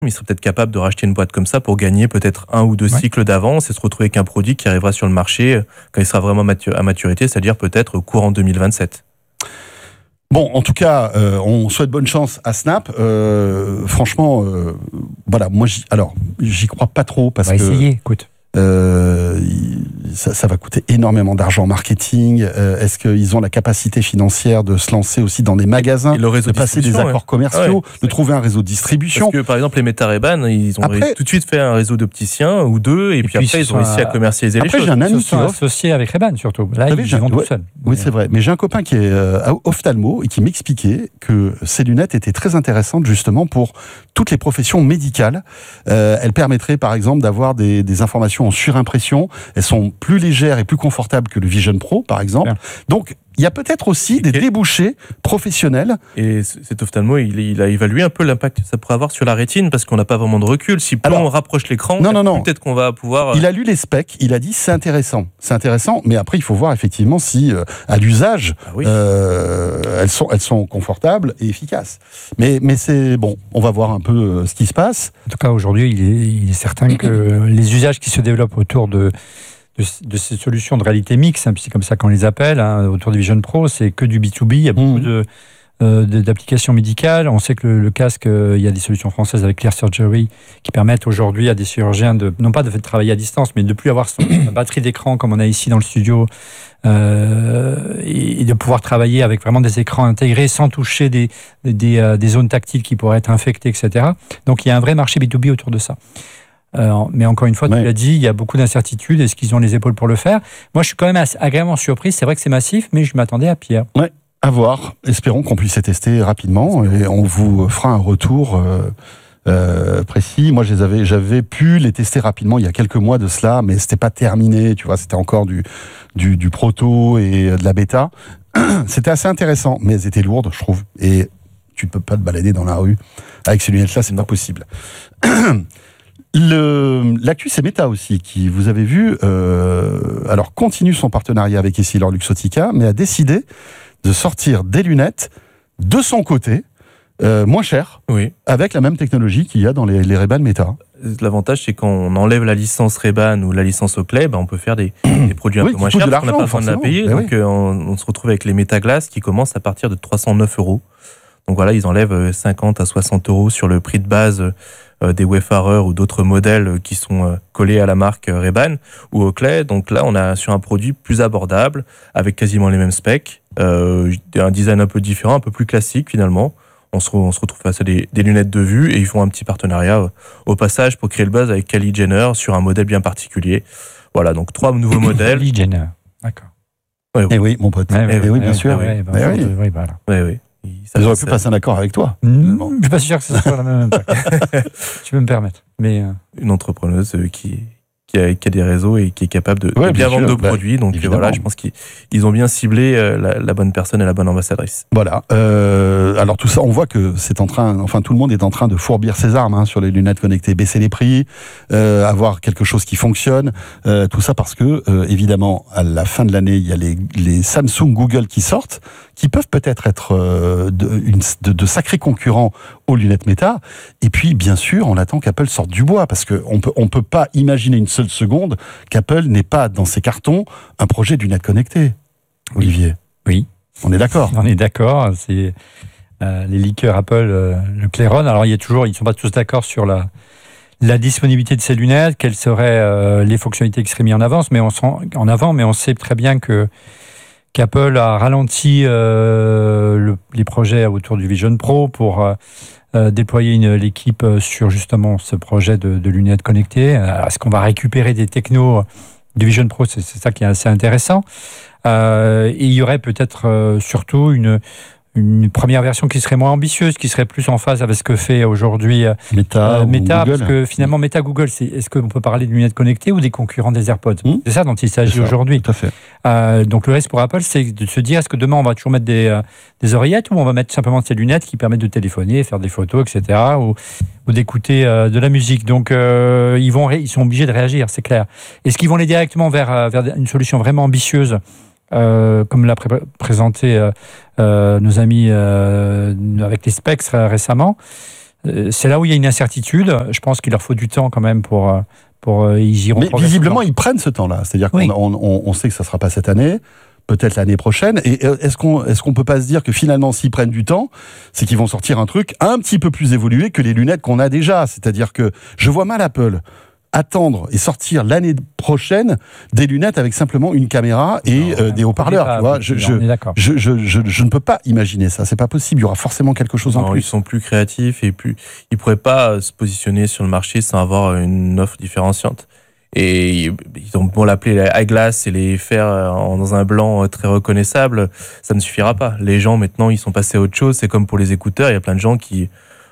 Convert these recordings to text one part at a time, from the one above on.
il serait peut-être capable de racheter une boîte comme ça pour gagner peut-être 1 ou 2 cycles d'avance et se retrouver avec un produit qui arrivera sur le marché quand il sera vraiment à maturité, c'est-à-dire peut-être courant 2027. Bon, en tout cas, on souhaite bonne chance à Snap. Franchement, voilà, moi, j'y crois pas trop parce on va essayer, écoute. Ça va coûter énormément d'argent en marketing. Est-ce qu'ils ont la capacité financière de se lancer aussi dans des magasins, de passer des accords commerciaux, de trouver un réseau de distribution? Parce que par exemple les Meta Ray-Ban, ils ont tout de suite fait un réseau d'opticiens ou 2, et puis après ils ont réussi à commercialiser les choses. J'ai un ami qui sont associés avec Ray-Ban surtout. Là, ils vont tout seuls. Oui, c'est vrai. Mais j'ai un copain qui est ophtalmo et qui m'expliquait que ces lunettes étaient très intéressantes justement pour toutes les professions médicales. Elles permettraient par exemple d'avoir des informations en surimpression. Elles sont plus légères et plus confortables que le Vision Pro, par exemple. Bien. Donc, il y a peut-être aussi des débouchés professionnels. Et cet ophtalmo, il a évalué un peu l'impact que ça pourrait avoir sur la rétine, parce qu'on n'a pas vraiment de recul. Si on rapproche l'écran, peut-être qu'on va pouvoir... Il a lu les specs, il a dit c'est intéressant, mais après il faut voir effectivement si à l'usage, elles sont confortables et efficaces. Mais c'est bon, on va voir un peu ce qui se passe. En tout cas, aujourd'hui, il est certain que les usages qui se développent autour de ces solutions de réalité mixte, c'est comme ça qu'on les appelle, autour du Vision Pro, c'est que du B2B, il y a beaucoup d'applications médicales. On sait que le casque, il y a des solutions françaises avec Clear Surgery qui permettent aujourd'hui à des chirurgiens non pas de travailler à distance, mais de ne plus avoir son batterie d'écran comme on a ici dans le studio, et de pouvoir travailler avec vraiment des écrans intégrés sans toucher des zones tactiles qui pourraient être infectées, etc. Donc il y a un vrai marché B2B autour de ça. Mais encore une fois, tu l'as dit, il y a beaucoup d'incertitudes. Est-ce qu'ils ont les épaules pour le faire? Moi, je suis quand même agréablement surpris. C'est vrai que c'est massif, mais je m'attendais à pire. Ouais, à voir. Espérons qu'on puisse les tester rapidement et on vous fera un retour précis. Moi, j'avais pu les tester rapidement il y a quelques mois de cela, mais c'était pas terminé. Tu vois, c'était encore du proto et de la bêta. C'était assez intéressant, mais elles étaient lourdes, je trouve. Et tu ne peux pas te balader dans la rue avec ces lunettes-là, c'est pas possible. L'actu, c'est Meta aussi, qui, vous avez vu, alors continue son partenariat avec EssilorLuxottica, mais a décidé de sortir des lunettes de son côté, moins chères, avec la même technologie qu'il y a dans les Ray-Ban Meta. L'avantage, c'est qu'on enlève la licence Ray-Ban ou la licence Oakley, on peut faire des produits un peu moins chers, parce qu'on n'a pas besoin de la payer. Donc on se retrouve avec les Meta Glass qui commencent à partir de 309 €. Donc voilà, ils enlèvent 50 à 60 € sur le prix de base des Wayfarer ou d'autres modèles qui sont collés à la marque Ray-Ban ou Oakley. Donc là, on a sur un produit plus abordable, avec quasiment les mêmes specs, un design un peu différent, un peu plus classique finalement. On se retrouve face à des lunettes de vue, et ils font un petit partenariat au passage pour créer le buzz avec Kylie Jenner sur un modèle bien particulier. Voilà, donc 3 nouveaux modèles. Kylie Jenner, d'accord. Oui, mon pote. Oui, bien sûr. Oui. Ils auraient pu passer un accord avec toi. Je ne suis pas sûr que ce soit la même impact. Tu peux me permettre. Mais une entrepreneuse qui a des réseaux et qui est capable de bien vendre de produits. Donc voilà, je pense qu'ils ont bien ciblé la bonne personne et la bonne ambassadrice. Voilà. Alors tout ça, on voit que tout le monde est en train de fourbir ses armes sur les lunettes connectées, baisser les prix, avoir quelque chose qui fonctionne. Tout ça parce que, évidemment, à la fin de l'année, il y a les Samsung, Google qui sortent, qui peuvent peut-être être de sacrés concurrents aux lunettes Meta. Et puis, bien sûr, on attend qu'Apple sorte du bois, parce qu'on peut pas imaginer une seule seconde qu'Apple n'ait pas dans ses cartons un projet de lunettes connectées. Olivier. Oui. On est d'accord. On est d'accord. C'est les leakers Apple le claironnent. Alors, ils ne sont pas tous d'accord sur la disponibilité de ces lunettes, quelles seraient les fonctionnalités qui seraient mises en avant, mais on sait très bien qu'Apple a ralenti les projets autour du Vision Pro pour déployer l'équipe sur justement ce projet de lunettes connectées. Est-ce qu'on va récupérer des technos du Vision Pro? C'est ça qui est assez intéressant. Et il y aurait peut-être surtout une première version qui serait moins ambitieuse, qui serait plus en phase avec ce que fait aujourd'hui Meta, parce que finalement Meta, Google, est-ce qu'on peut parler de lunettes connectées ou des concurrents des AirPods? C'est ça dont il s'agit aujourd'hui. Tout à fait. Donc le reste pour Apple, c'est de se dire, est-ce que demain on va toujours mettre des oreillettes, ou on va mettre simplement ces lunettes qui permettent de téléphoner, faire des photos, etc., ou d'écouter de la musique. Donc ils sont obligés de réagir, c'est clair. Est-ce qu'ils vont aller directement vers une solution vraiment ambitieuse, comme l'a présenté nos amis avec les specs récemment? c'est là où il y a une incertitude. Je pense qu'il leur faut du temps quand même pour ils iront. Mais visiblement, ils prennent ce temps-là. C'est-à-dire qu'on sait que ça ne sera pas cette année, peut-être l'année prochaine. Et est-ce qu'on peut pas se dire que finalement, s'ils prennent du temps, c'est qu'ils vont sortir un truc un petit peu plus évolué que les lunettes qu'on a déjà. C'est-à-dire que je vois mal Apple attendre et sortir l'année prochaine des lunettes avec simplement une caméra et des haut-parleurs. Tu vois, je ne peux pas imaginer ça. C'est pas possible. Il y aura forcément quelque chose en plus. Ils sont plus créatifs et plus. Ils pourraient pas se positionner sur le marché sans avoir une offre différenciante. Et ils ont beau l'appeler eyeglass et les faire dans un blanc très reconnaissable, ça ne suffira pas. Les gens maintenant, ils sont passés à autre chose. C'est comme pour les écouteurs. Il y a plein de gens qui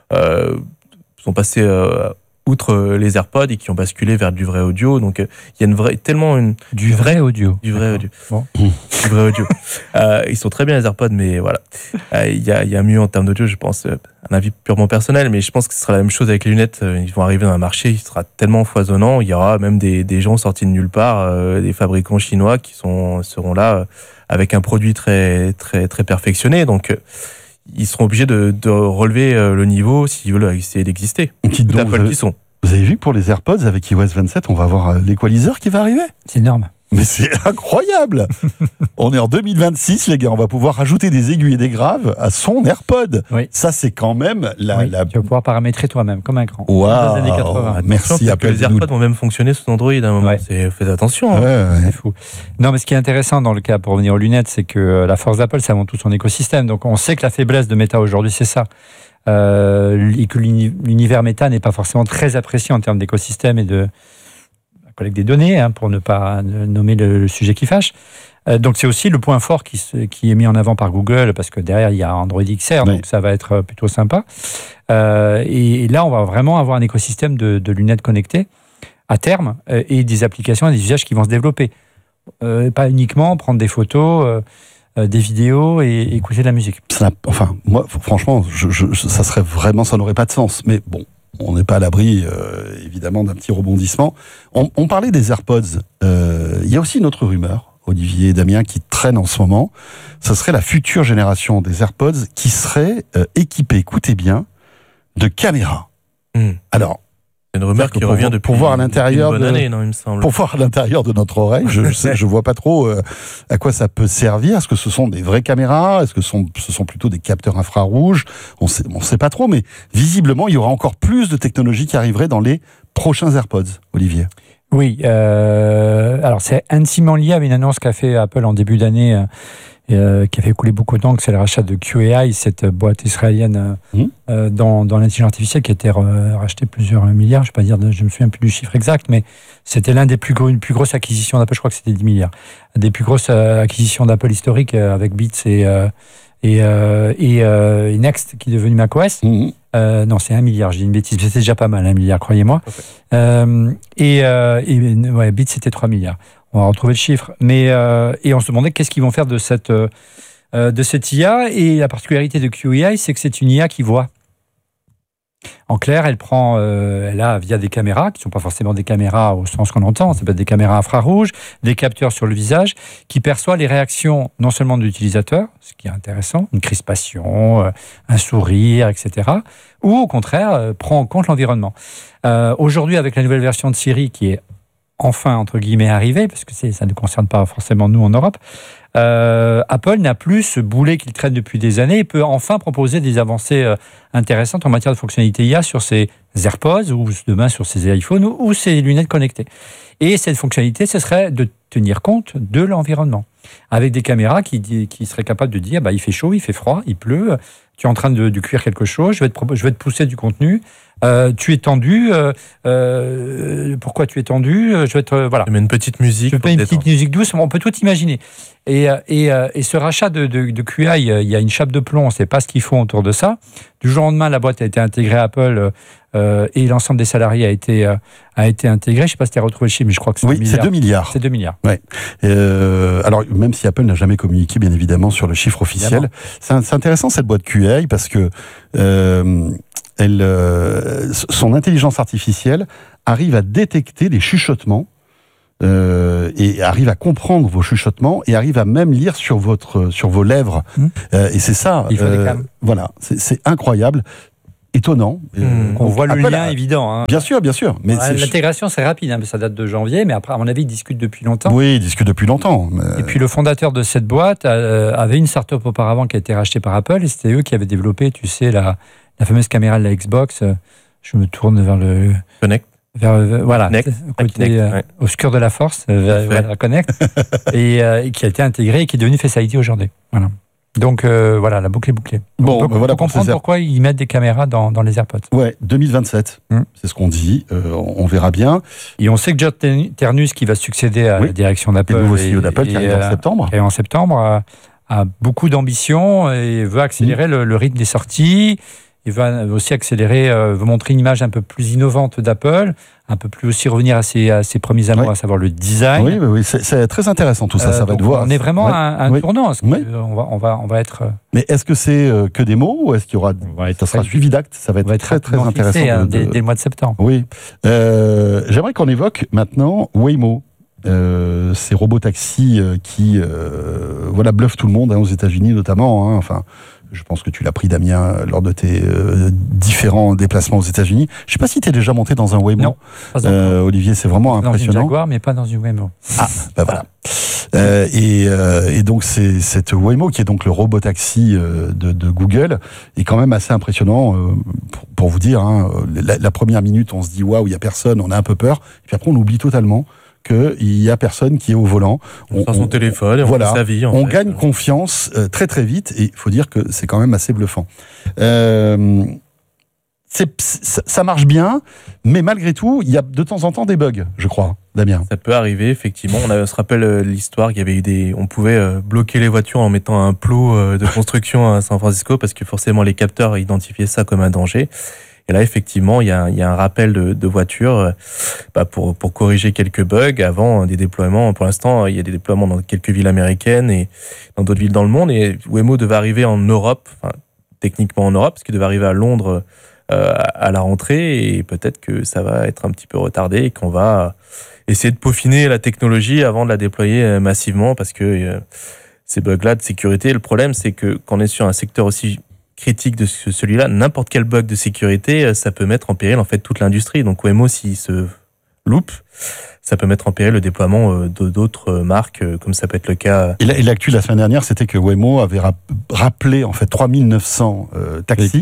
sont passés outre les AirPods et qui ont basculé vers du vrai audio. Donc, il y a du vrai audio. Du vrai audio. Bon. Du vrai audio. Ils sont très bien les AirPods, mais voilà. Il y a mieux en termes d'audio, je pense. Un avis purement personnel, mais je pense que ce sera la même chose avec les lunettes. Ils vont arriver dans un marché, il sera tellement foisonnant. Il y aura même des gens sortis de nulle part, des fabricants chinois qui seront là avec un produit très, très, très perfectionné. Donc, ils seront obligés de relever le niveau s'ils veulent essayer d'exister. Vous avez vu que pour les AirPods, avec iOS 27, on va avoir l'équaliseur qui va arriver ? C'est énorme. Mais c'est incroyable. On est en 2026, les gars. On va pouvoir rajouter des aiguilles et des graves à son AirPod. Oui. Ça, c'est quand même Tu vas pouvoir paramétrer toi-même, comme un cran. Waouh. Des années 80. Merci Apple. Les AirPods vont même fonctionner sous Android à un moment. Faites attention. C'est fou. Non, mais ce qui est intéressant dans le cas, pour revenir aux lunettes, c'est que la force d'Apple, ça monte tout son écosystème. Donc, on sait que la faiblesse de Meta aujourd'hui, c'est ça. Et que l'univers Meta n'est pas forcément très apprécié en termes d'écosystème et de collecte des données, pour ne pas nommer le sujet qui fâche. Donc c'est aussi le point fort qui est mis en avant par Google, parce que derrière il y a Android XR, donc ça va être plutôt sympa. Et là on va vraiment avoir un écosystème de lunettes connectées à terme, et des applications et des usages qui vont se développer. Pas uniquement prendre des photos, des vidéos et écouter de la musique. Enfin, moi franchement, ça serait vraiment, ça n'aurait pas de sens. Mais bon, on n'est pas à l'abri, évidemment, d'un petit rebondissement. On parlait des AirPods. Il y a aussi une autre rumeur, Olivier et Damien, qui traîne en ce moment. Ce serait la future génération des AirPods qui serait équipée, écoutez bien, de caméras. Alors, c'est une rumeur qui revient depuis pour voir à l'intérieur une bonne année, non, il me semble. Pour voir à l'intérieur de notre oreille, je vois pas trop à quoi ça peut servir. Est-ce que ce sont des vraies caméras ? Est-ce que ce sont plutôt des capteurs infrarouges ? On sait pas trop, mais visiblement, il y aura encore plus de technologies qui arriveraient dans les prochains AirPods, Olivier. Oui, alors c'est intimement lié à une annonce qu'a fait Apple en début d'année, qui a fait couler beaucoup de temps, que c'est le rachat de QAI, cette boîte israélienne dans l'intelligence artificielle qui a été rachetée plusieurs milliards. Je ne me souviens plus du chiffre exact, mais c'était l'un des plus grosses acquisitions d'Apple. Je crois que c'était 10 milliards. Des plus grosses acquisitions d'Apple historiques, avec Beats et Next qui est devenu macOS. Non, c'est 1 milliard, je dis une bêtise, c'était déjà pas mal, 1 milliard, croyez-moi. Beats, c'était 3 milliards. On va retrouver le chiffre. Et on se demandait qu'est-ce qu'ils vont faire de cette IA. Et la particularité de QAI, c'est que c'est une IA qui voit. En clair, elle a via des caméras, qui ne sont pas forcément des caméras au sens qu'on entend, ça peut être des caméras infrarouges, des capteurs sur le visage, qui perçoit les réactions non seulement de l'utilisateur, ce qui est intéressant, une crispation, un sourire, etc., ou au contraire, prend en compte l'environnement. Aujourd'hui, avec la nouvelle version de Siri, qui est enfin, entre guillemets, arrivée, parce que ça ne concerne pas forcément nous en Europe, Apple n'a plus ce boulet qu'il traîne depuis des années et peut enfin proposer des avancées intéressantes en matière de fonctionnalité IA sur ses AirPods ou demain sur ses iPhones ou ses lunettes connectées. Et cette fonctionnalité, ce serait de tenir compte de l'environnement avec des caméras qui seraient capables de dire il fait chaud, il fait froid, il pleut, tu es en train de cuire quelque chose, je vais te pousser du contenu. Tu es tendu. Pourquoi tu es tendu ? Je vais te voilà. Je mets une petite musique. Je mets une petite musique douce. On peut tout imaginer. Et ce rachat de QAI, il y a une chape de plomb. On ne sait pas ce qu'ils font autour de ça. Du jour au lendemain, la boîte a été intégrée à Apple et l'ensemble des salariés a été intégré. Je ne sais pas si tu as retrouvé le chiffre, mais je crois que c'est 2 milliards. C'est 2 milliards. C'est 2 milliards. Ouais. Alors même si Apple n'a jamais communiqué, bien évidemment, sur le chiffre officiel, c'est intéressant cette boîte QAI parce que son intelligence artificielle arrive à détecter les chuchotements et arrive à comprendre vos chuchotements et arrive à même lire sur vos lèvres. Et c'est ça. Il faut des cams. Voilà, c'est incroyable. étonnant. On voit le lien évident. Hein. Bien sûr. Mais l'intégration, c'est rapide, hein, ça date de janvier, mais après, à mon avis, ils discutent depuis longtemps. Oui, ils discutent depuis longtemps. Et puis, le fondateur de cette boîte avait une start-up auparavant qui a été rachetée par Apple, et c'était eux qui avaient développé, tu sais, la fameuse caméra de la Xbox. Je me tourne vers le... Connect. Voilà, Kinect, côté obscur de la force, vers Connect, et qui a été intégré et qui est devenu Face ID aujourd'hui. Voilà. Donc voilà, la boucle est bouclée. Bon, on peut comprendre pourquoi ils mettent des caméras dans les AirPods. Ouais, 2027, c'est ce qu'on dit. On verra bien. Et on sait que John Ternus, qui va succéder à la direction d'Apple, le nouveau CEO d'Apple qui arrive en septembre, a beaucoup d'ambition et veut accélérer le rythme des sorties. Il va aussi accélérer, veut montrer une image un peu plus innovante d'Apple, un peu plus aussi revenir à ses premiers amours, à savoir le design. Oui, c'est très intéressant tout ça. Ça va être voir. On est vraiment à un tournant. On va être. Mais est-ce que c'est que des mots ou est-ce qu'il y aura ça sera suivi d'actes? Ça va être très très intéressant dès le mois de septembre. Oui. J'aimerais qu'on évoque maintenant Waymo. Ces robots taxis qui bluffent tout le monde aux États-Unis notamment. Enfin. Je pense que tu l'as pris, Damien, lors de tes différents déplacements aux États-Unis. Je ne sais pas si tu es déjà monté dans un Waymo. Non, Olivier, c'est vraiment impressionnant. Dans une Jaguar, mais pas dans une Waymo. Ah, ben voilà. Et donc, c'est cette Waymo, qui est donc le robot taxi de Google, est quand même assez impressionnant. Pour vous dire, la première minute, on se dit waouh, il n'y a personne, on a un peu peur. Et puis après, on oublie totalement qu'il n'y a personne qui est au volant. On sort son téléphone et on fait sa vie. On gagne confiance très très vite, et il faut dire que c'est quand même assez bluffant. Ça marche bien, mais malgré tout, il y a de temps en temps des bugs, je crois, Damien. Ça peut arriver, effectivement. On se rappelle l'histoire qu'il y avait eu on pouvait bloquer les voitures en mettant un plot de construction à San Francisco, parce que forcément les capteurs identifiaient ça comme un danger. Et là, effectivement, il y a un rappel de voitures pour corriger quelques bugs avant des déploiements. Pour l'instant, il y a des déploiements dans quelques villes américaines et dans d'autres villes dans le monde. Et Waymo devait arriver en Europe, techniquement en Europe, parce qu'il devait arriver à Londres à la rentrée. Et peut-être que ça va être un petit peu retardé et qu'on va essayer de peaufiner la technologie avant de la déployer massivement, parce que ces bugs-là de sécurité, le problème, c'est que quand on est sur un secteur aussi critique de celui-là, n'importe quel bug de sécurité, ça peut mettre en péril en fait toute l'industrie. Donc Waymo, s'il se loupe, ça peut mettre en péril le déploiement d'autres marques, comme ça peut être le cas. Et l'actu la semaine dernière, c'était que Waymo avait rappelé en fait 3900 taxis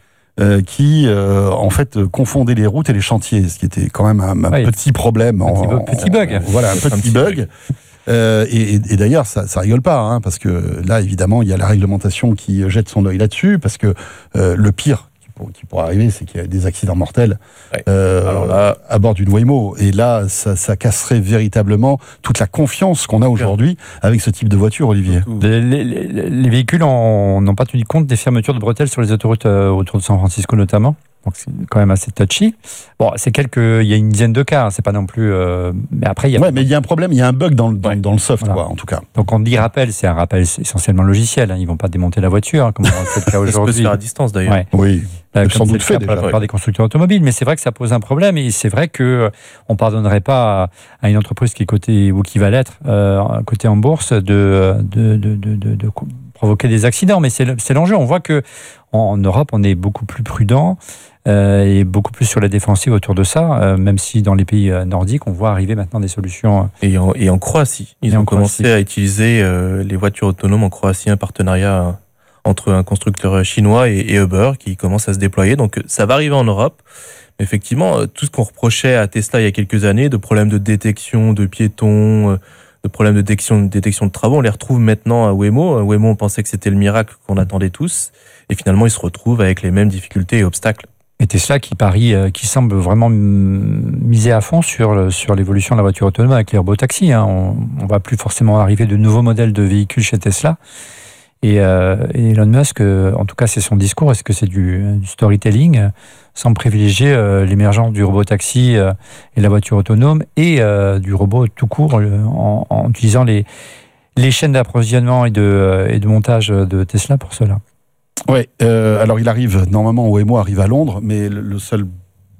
qui en fait confondaient les routes et les chantiers, ce qui était quand même un petit problème. Petit bug. Voilà, un petit bug. Et d'ailleurs, ça rigole pas, parce que là, évidemment, il y a la réglementation qui jette son œil là-dessus, parce que le pire qui pourrait arriver, c'est qu'il y a des accidents mortels alors là, à bord d'une Waymo. Et là, ça casserait véritablement toute la confiance qu'on a aujourd'hui avec ce type de voiture, Olivier. Les véhicules n'ont pas tenu compte des fermetures de bretelles sur les autoroutes autour de San Francisco notamment. Donc c'est quand même assez touchy. Bon, il y a une dizaine de cas, c'est pas non plus. Mais après, il y a. Ouais, mais il y a un problème, il y a un bug dans le soft, voilà. En tout cas. Donc on dit rappel, c'est un rappel essentiellement logiciel. Ils vont pas démonter la voiture, comme c'est le cas aujourd'hui. Ça peut se faire à distance d'ailleurs. Ouais. Oui. Sans doute fait déjà. Pour la plupart des constructeurs automobiles, mais c'est vrai que ça pose un problème, et c'est vrai que on pardonnerait pas à une entreprise qui est cotée, ou qui va l'être, cotée en bourse, de provoquer des accidents. Mais c'est l'enjeu. On voit que en Europe, on est beaucoup plus prudent. Et beaucoup plus sur la défensive autour de ça, même si dans les pays nordiques, on voit arriver maintenant des solutions. Et en Croatie, ils ont commencé à utiliser les voitures autonomes en Croatie, un partenariat entre un constructeur chinois et Uber qui commence à se déployer. Donc ça va arriver en Europe. Mais effectivement, tout ce qu'on reprochait à Tesla il y a quelques années, de problèmes de détection de piétons, de problèmes de détection de travaux, on les retrouve maintenant à Waymo. Waymo, on pensait que c'était le miracle qu'on attendait tous. Et finalement, ils se retrouvent avec les mêmes difficultés et obstacles. Et Tesla qui semble vraiment miser à fond sur l'évolution de la voiture autonome avec les robotaxis. On va plus forcément arriver de nouveaux modèles de véhicules chez Tesla. Et Elon Musk, en tout cas c'est son discours, est-ce que c'est du storytelling, semble privilégier l'émergence du robotaxi et la voiture autonome et du robot tout court en utilisant les chaînes d'approvisionnement et de montage de Tesla pour cela. Ouais, alors il arrive, normalement Waymo arrive à Londres, mais le seul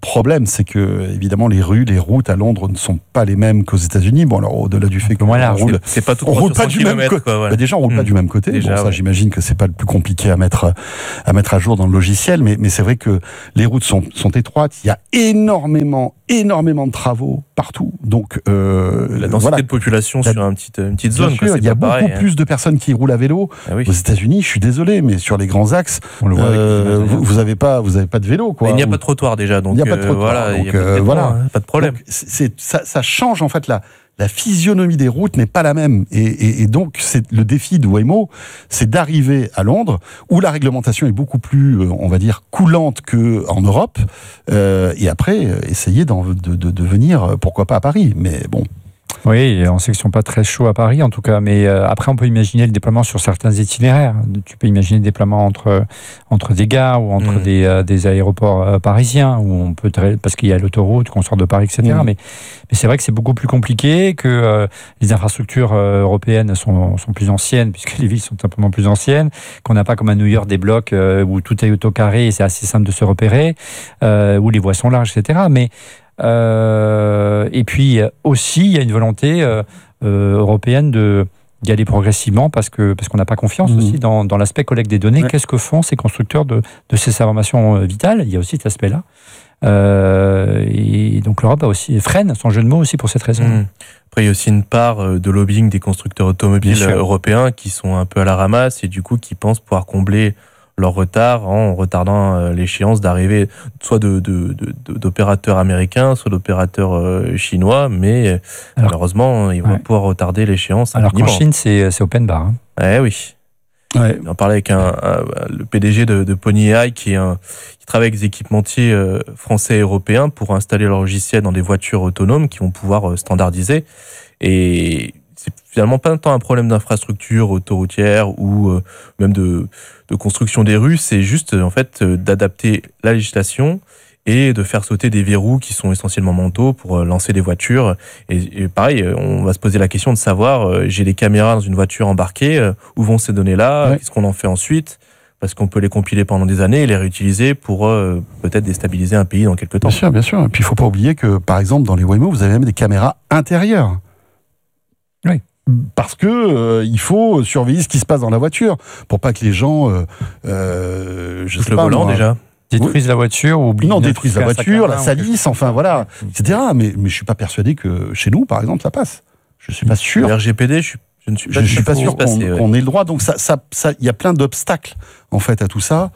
problème, c'est que évidemment les routes à Londres ne sont pas les mêmes qu'aux États-Unis. Bon, alors au-delà du fait qu'on roule, c'est pas tout on roule pas du même côté. Voilà. Déjà, on roule pas du même côté. Déjà, bon, ça, j'imagine que c'est pas le plus compliqué à mettre à jour dans le logiciel, mais c'est vrai que les routes sont étroites. Il y a énormément de travaux partout. Donc la densité de population sur une petite zone. Sûr, il y a beaucoup plus de personnes qui roulent à vélo. Aux États-Unis, je suis désolé, mais sur les grands axes, vous avez pas de vélo, quoi. Il n'y a pas de trottoir déjà, donc il n'y a pas de trottoir. Pas de problème. Donc, ça change en fait la physionomie des routes n'est pas la même. Et donc, c'est le défi de Waymo, c'est d'arriver à Londres, où la réglementation est beaucoup plus, on va dire, coulante qu'en Europe, et après, essayer de venir, pourquoi pas à Paris. Mais bon. Oui, on sait qu'ils ne sont pas très chauds à Paris, en tout cas. Mais après, on peut imaginer le déploiement sur certains itinéraires. Tu peux imaginer le déploiement entre des gares ou entre des aéroports parisiens, où on peut parce qu'il y a l'autoroute, qu'on sort de Paris, etc. Mais c'est vrai que c'est beaucoup plus compliqué, que les infrastructures européennes sont plus anciennes, puisque les villes sont simplement plus anciennes, qu'on n'a pas comme à New York des blocs où tout est autocarré et c'est assez simple de se repérer, où les voies sont larges, etc. Mais et puis aussi, il y a une volonté européenne d'y aller progressivement parce qu'on n'a pas confiance aussi dans l'aspect collecte des données. Ouais. Qu'est-ce que font ces constructeurs de ces informations vitales? Il y a aussi cet aspect-là. Et donc l'Europe freine son jeu de mots aussi pour cette raison. Après, il y a aussi une part de lobbying des constructeurs automobiles européens qui sont un peu à la ramasse et du coup qui pensent pouvoir combler leur retard en retardant l'échéance d'arrivée soit d'opérateurs américains, soit d'opérateurs chinois, mais malheureusement, ils vont pouvoir retarder l'échéance. Alors qu'en Chine, c'est open bar. Oui. Ouais. On parlait avec le PDG de Pony AI qui travaille avec des équipementiers français et européens pour installer leur logiciel dans des voitures autonomes qui vont pouvoir standardiser. Et c'est finalement pas tant un problème d'infrastructure autoroutière ou même de construction des rues, c'est juste en fait d'adapter la législation et de faire sauter des verrous qui sont essentiellement mentaux pour lancer des voitures. Et pareil, on va se poser la question de savoir, j'ai des caméras dans une voiture embarquée, où vont ces données-là, qu'est-ce qu'on en fait ensuite ? Parce qu'on peut les compiler pendant des années et les réutiliser pour peut-être déstabiliser un pays dans quelques temps. Bien sûr. Et puis il ne faut pas oublier que, par exemple, dans les Waymo, vous avez même des caméras intérieures. Oui. Parce que il faut surveiller ce qui se passe dans la voiture pour pas que les gens le volant déjà détruisent la voiture ou détruisent la voiture, la salissent, enfin voilà, etc. Mais je suis pas persuadé que chez nous, par exemple, ça passe. Je suis pas sûr. Le RGPD, je suis pas sûr qu'on ait le droit. Donc il y a plein d'obstacles en fait à tout ça.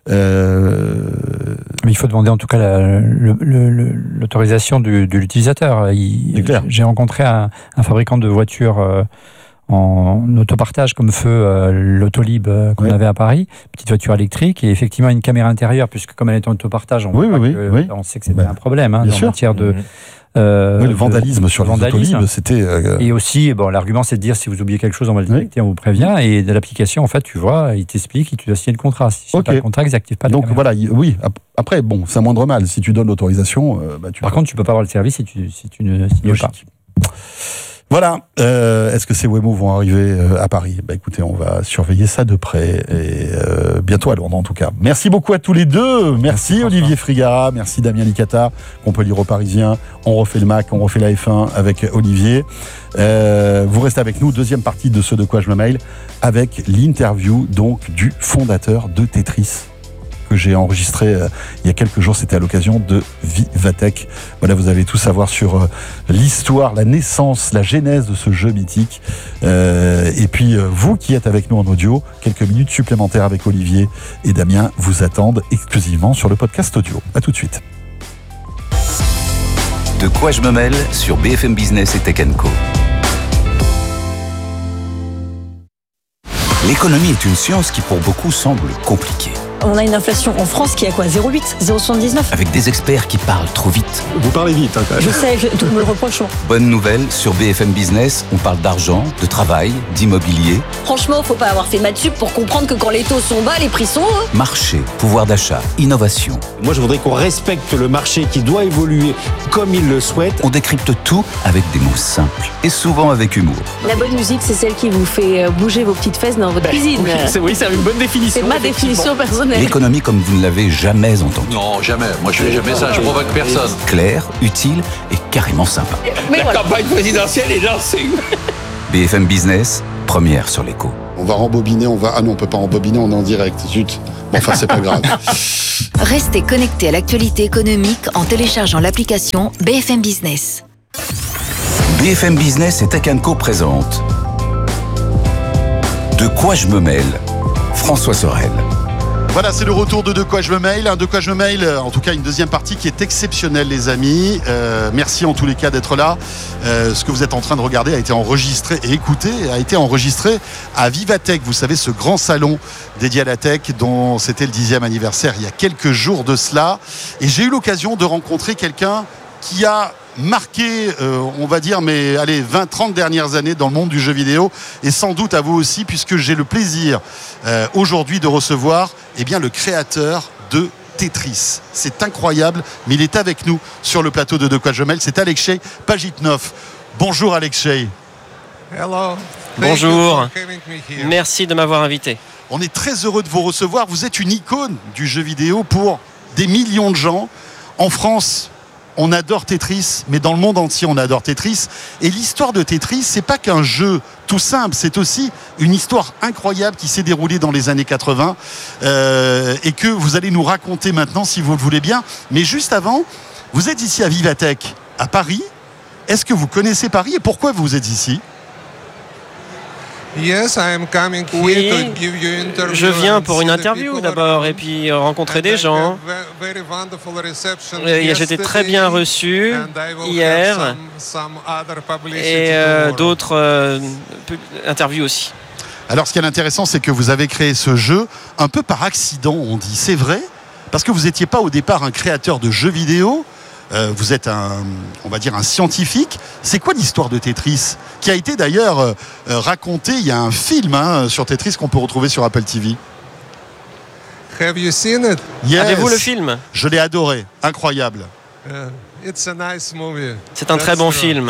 Mais il faut demander en tout cas l'autorisation de l'utilisateur. J'ai rencontré un fabricant de voitures en autopartage comme feu l'Autolib qu'on avait à Paris, petite voiture électrique, et effectivement une caméra intérieure, puisque comme elle est en autopartage, on sait que c'est un problème en matière de... le vandalisme sur les Autolib, c'était... Et aussi, l'argument, c'est de dire, si vous oubliez quelque chose, on va le détecter, on vous prévient, et de l'application, en fait, tu vois, il t'explique, et tu dois signer le contrat. Si tu n'as pas le contrat, ils n'activent pas la caméra. Donc voilà, après, c'est un moindre mal. Si tu donnes l'autorisation... Par contre, tu ne peux pas avoir le service si tu ne signes pas. Voilà, est-ce que ces Waymo vont arriver à Paris ? Écoutez, on va surveiller ça de près, et bientôt à Londres en tout cas. Merci beaucoup à tous les deux, merci Olivier Frigara, merci Damien Licata, qu'on peut lire au Parisien. On refait le Mac, on refait la F1 avec Olivier. Vous restez avec nous, deuxième partie de Ce de quoi je me mail, avec l'interview donc du fondateur de Tetris, que j'ai enregistré il y a quelques jours, c'était à l'occasion de Vivatech. Voilà, vous allez tout savoir sur l'histoire, la naissance, la genèse de ce jeu mythique. Et puis, vous qui êtes avec nous en audio, quelques minutes supplémentaires avec Olivier et Damien vous attendent exclusivement sur le podcast audio. À tout de suite. De quoi je me mêle sur BFM Business et Tech & Co. L'économie est une science qui pour beaucoup semble compliquée. On a une inflation en France qui est à quoi ? 0,8 ? 0,79 ? Avec des experts qui parlent trop vite. Vous parlez vite, quand même. Je sais, tout me le reproche. Bonne nouvelle, sur BFM Business, on parle d'argent, de travail, d'immobilier. Franchement, faut pas avoir fait maths sup pour comprendre que quand les taux sont bas, les prix sont hauts. Marché, pouvoir d'achat, innovation. Moi, je voudrais qu'on respecte le marché qui doit évoluer comme il le souhaite. On décrypte tout avec des mots simples et souvent avec humour. La bonne musique, c'est celle qui vous fait bouger vos petites fesses dans votre cuisine. Oui, c'est une bonne définition. C'est ma définition personnelle. honnête. L'économie comme vous ne l'avez jamais entendue. Non, jamais. Moi, je fais jamais ça. Je provoque personne. Claire, utile et carrément sympa. Mais voilà. Campagne présidentielle est lancée. BFM Business, première sur l'écho. On va rembobiner, Ah non, on peut pas rembobiner, on est en direct. Zut. Bon, enfin, c'est pas grave. Restez connectés à l'actualité économique en téléchargeant l'application BFM Business. BFM Business et Tech & Co présente De quoi je me mêle, François Sorel. Voilà, c'est le retour de quoi je me mail. De quoi je me mail, en tout cas une deuxième partie qui est exceptionnelle, les amis. Merci en tous les cas d'être là. Ce que vous êtes en train de regarder a été enregistré et écouté, a été enregistré à Vivatech. Vous savez, ce grand salon dédié à la tech dont c'était le 10e anniversaire il y a quelques jours de cela. Et j'ai eu l'occasion de rencontrer quelqu'un qui a marqué, on va dire, 20-30 dernières années dans le monde du jeu vidéo, et sans doute à vous aussi, puisque j'ai le plaisir aujourd'hui de recevoir le créateur de Tetris. C'est incroyable, mais il est avec nous sur le plateau de quoi je mêle. C'est Alexei Pajitnov. Bonjour Alexei. Hello. Bonjour. Merci de m'avoir invité. On est très heureux de vous recevoir. Vous êtes une icône du jeu vidéo pour des millions de gens. En France, on adore Tetris, mais dans le monde entier, on adore Tetris. Et l'histoire de Tetris, c'est pas qu'un jeu tout simple, c'est aussi une histoire incroyable qui s'est déroulée dans les années 80 et que vous allez nous raconter maintenant, si vous le voulez bien. Mais juste avant, vous êtes ici à Vivatech, à Paris. Est-ce que vous connaissez Paris et pourquoi vous êtes ici ? Oui, je viens pour une interview d'abord et puis rencontrer des gens. J'étais très bien reçu hier et d'autres interviews aussi. Alors ce qui est intéressant, c'est que vous avez créé ce jeu un peu par accident, on dit. C'est vrai ? Parce que vous n'étiez pas au départ un créateur de jeux vidéo. Vous êtes un scientifique. C'est quoi l'histoire de Tetris, qui a été d'ailleurs raconté? Il y a un film sur Tetris qu'on peut retrouver sur Apple TV. Have you seen it? Yes. Avez-vous le film? Je l'ai adoré, incroyable. It's a nice movie. C'est un très bon film.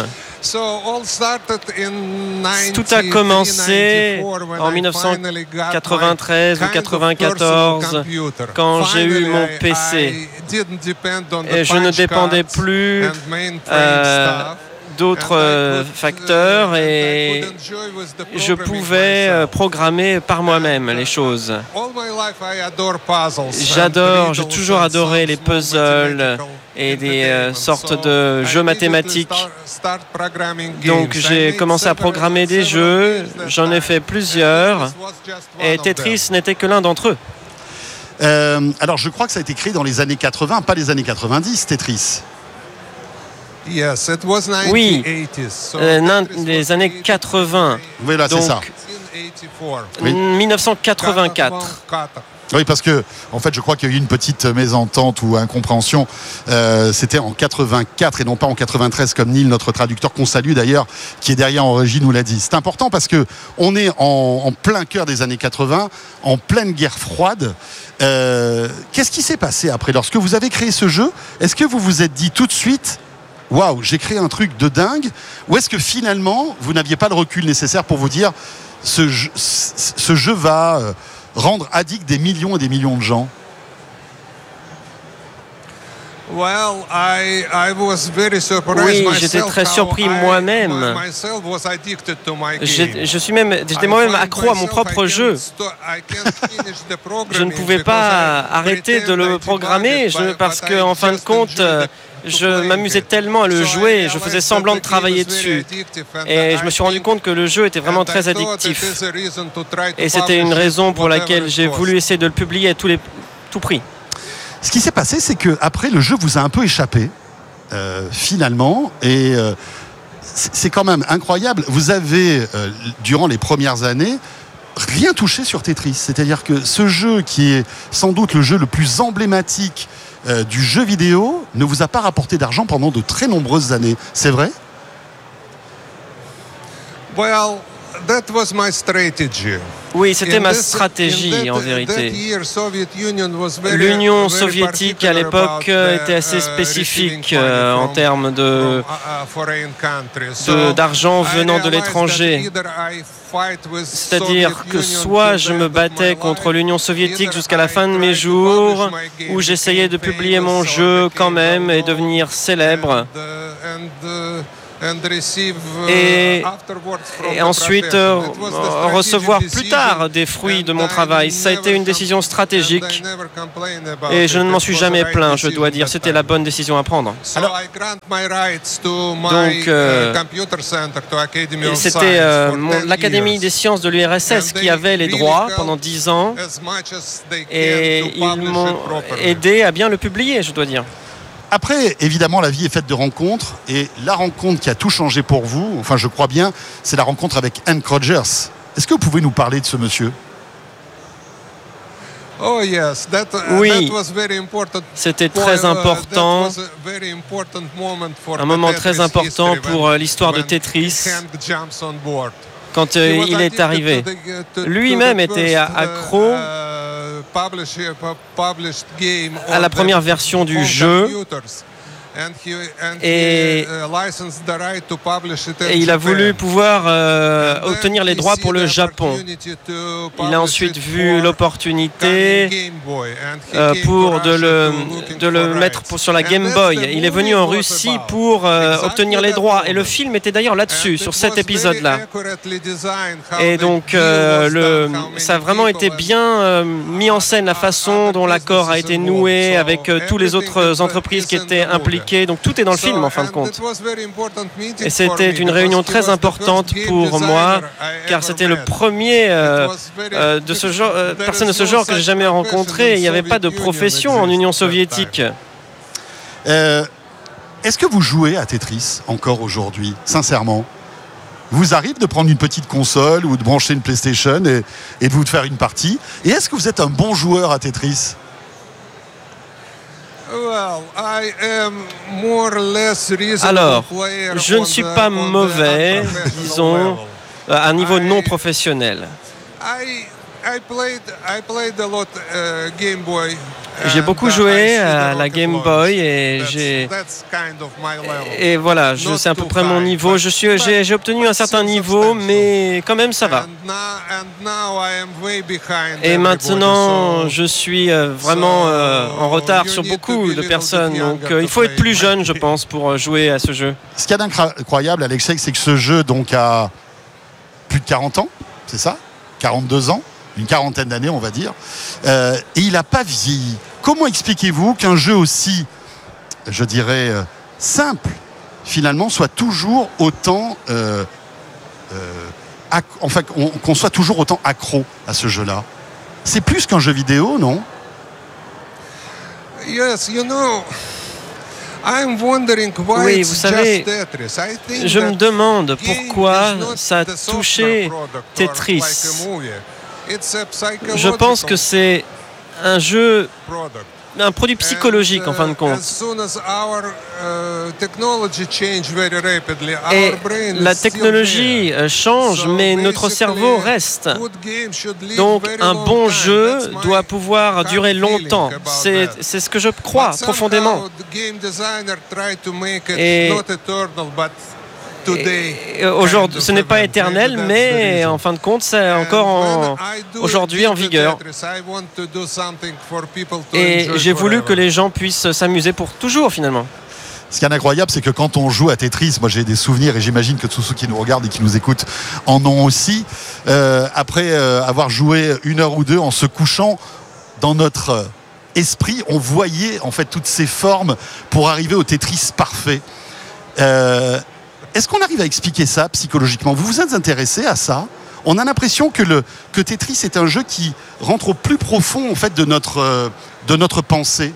Tout a commencé en 1993 ou 1994 quand j'ai eu mon PC. Et je ne dépendais plus d'autres facteurs et je pouvais programmer par moi-même les choses. J'ai toujours adoré les puzzles et des sortes de jeux mathématiques. Donc j'ai commencé à programmer des jeux, j'en ai fait plusieurs et Tetris n'était que l'un d'entre eux. Alors je crois que ça a été créé dans les années 80, pas les années 90, Tetris. Oui, des années 80. Oui, là, c'est ça. 1984. Oui, parce que, en fait, je crois qu'il y a eu une petite mésentente ou incompréhension. C'était en 84 et non pas en 93, comme Neil, notre traducteur, qu'on salue d'ailleurs, qui est derrière en régie, nous l'a dit. C'est important parce que on est en plein cœur des années 80, en pleine guerre froide. Qu'est-ce qui s'est passé après? Lorsque vous avez créé ce jeu, est-ce que vous vous êtes dit tout de suite, waouh, j'ai créé un truc de dingue, ou est-ce que finalement, vous n'aviez pas le recul nécessaire pour vous dire, ce jeu va rendre addict des millions et des millions de gens? Oui, j'étais très surpris moi-même. J'étais moi-même accro à mon propre jeu. Je ne pouvais pas arrêter de le programmer parce qu'en fin de compte, je m'amusais tellement à le jouer, je faisais semblant de travailler dessus. Et je me suis rendu compte que le jeu était vraiment très addictif. Et c'était une raison pour laquelle j'ai voulu essayer de le publier à tout prix. Ce qui s'est passé, c'est qu'après, le jeu vous a un peu échappé, finalement, et c'est quand même incroyable. Vous avez, durant les premières années, rien touché sur Tetris. C'est-à-dire que ce jeu, qui est sans doute le jeu le plus emblématique du jeu vidéo, ne vous a pas rapporté d'argent pendant de très nombreuses années. C'est vrai ? Oui, c'était ma stratégie en vérité. L'Union soviétique à l'époque était assez spécifique en termes d'argent venant de l'étranger. C'est-à-dire que soit je me battais contre l'Union soviétique jusqu'à la fin de mes jours, ou j'essayais de publier mon jeu quand même et devenir célèbre. Et ensuite recevoir plus tard des fruits de mon travail. Ça a été une décision stratégique et je ne m'en suis jamais plaint, je dois dire. C'était la bonne décision à prendre. Donc, c'était l'Académie des sciences de l'URSS qui avait les droits pendant 10 ans et ils m'ont aidé à bien le publier, je dois dire. Après, évidemment, la vie est faite de rencontres et la rencontre qui a tout changé pour vous, enfin je crois bien, c'est la rencontre avec Hank Rogers. Est-ce que vous pouvez nous parler de ce monsieur ? Oui, c'était très important, un moment très important pour l'histoire de Tetris quand il est arrivé. Lui-même était accro à la première version du jeu et il a voulu pouvoir obtenir les droits pour le Japon. Il a ensuite vu l'opportunité pour de le mettre sur la Game Boy. Il est venu en Russie pour obtenir les droits. Et le film était d'ailleurs là-dessus, sur cet épisode-là. Et donc, ça a vraiment été bien mis en scène, la façon dont l'accord a été noué avec toutes les autres entreprises qui étaient impliquées. Donc tout est dans le film en fin de compte. Et c'était une réunion très importante pour moi, car c'était le premier de ce genre, personne de ce genre que j'ai jamais rencontré. Il n'y avait pas de profession en Union soviétique. Est-ce que vous jouez à Tetris encore aujourd'hui, sincèrement ? Vous arrive de prendre une petite console ou de brancher une PlayStation et de vous faire une partie ? Et est-ce que vous êtes un bon joueur à Tetris ? Alors, je ne suis pas mauvais, disons, à un niveau non professionnel. J'ai beaucoup joué à la Game Boy et voilà, c'est à peu près mon niveau. J'ai obtenu un certain niveau, mais quand même ça va. Et maintenant, je suis vraiment en retard sur beaucoup de personnes. Donc, il faut être plus jeune, je pense, pour jouer à ce jeu. Ce qu'il y a d'incroyable, Alexei, c'est que ce jeu donc a plus de 40 ans, c'est ça ? 42 ans ? Une quarantaine d'années, on va dire. Et il n'a pas vieilli. Comment expliquez-vous qu'un jeu aussi, je dirais, simple, finalement, soit toujours autant... enfin, qu'on soit toujours autant accro à ce jeu-là ? C'est plus qu'un jeu vidéo, non ? Oui, vous savez, je me demande pourquoi ça a touché Tetris. Je pense que c'est un jeu, un produit psychologique en fin de compte. Et la technologie change, mais notre cerveau reste. Donc un bon jeu doit pouvoir durer longtemps. C'est ce que je crois profondément. Et aujourd'hui, ce n'est pas éternel, mais en fin de compte, c'est encore aujourd'hui en vigueur. Et j'ai voulu que les gens puissent s'amuser pour toujours, finalement. Ce qui est incroyable, c'est que quand on joue à Tetris, moi j'ai des souvenirs et j'imagine que tous ceux qui nous regardent et qui nous écoutent en ont aussi. Après avoir joué 1 heure ou 2 en se couchant dans notre esprit, on voyait en fait toutes ces formes pour arriver au Tetris parfait. Est-ce qu'on arrive à expliquer ça psychologiquement ? Vous vous êtes intéressé à ça ? On a l'impression que Tetris est un jeu qui rentre au plus profond en fait de notre pensée.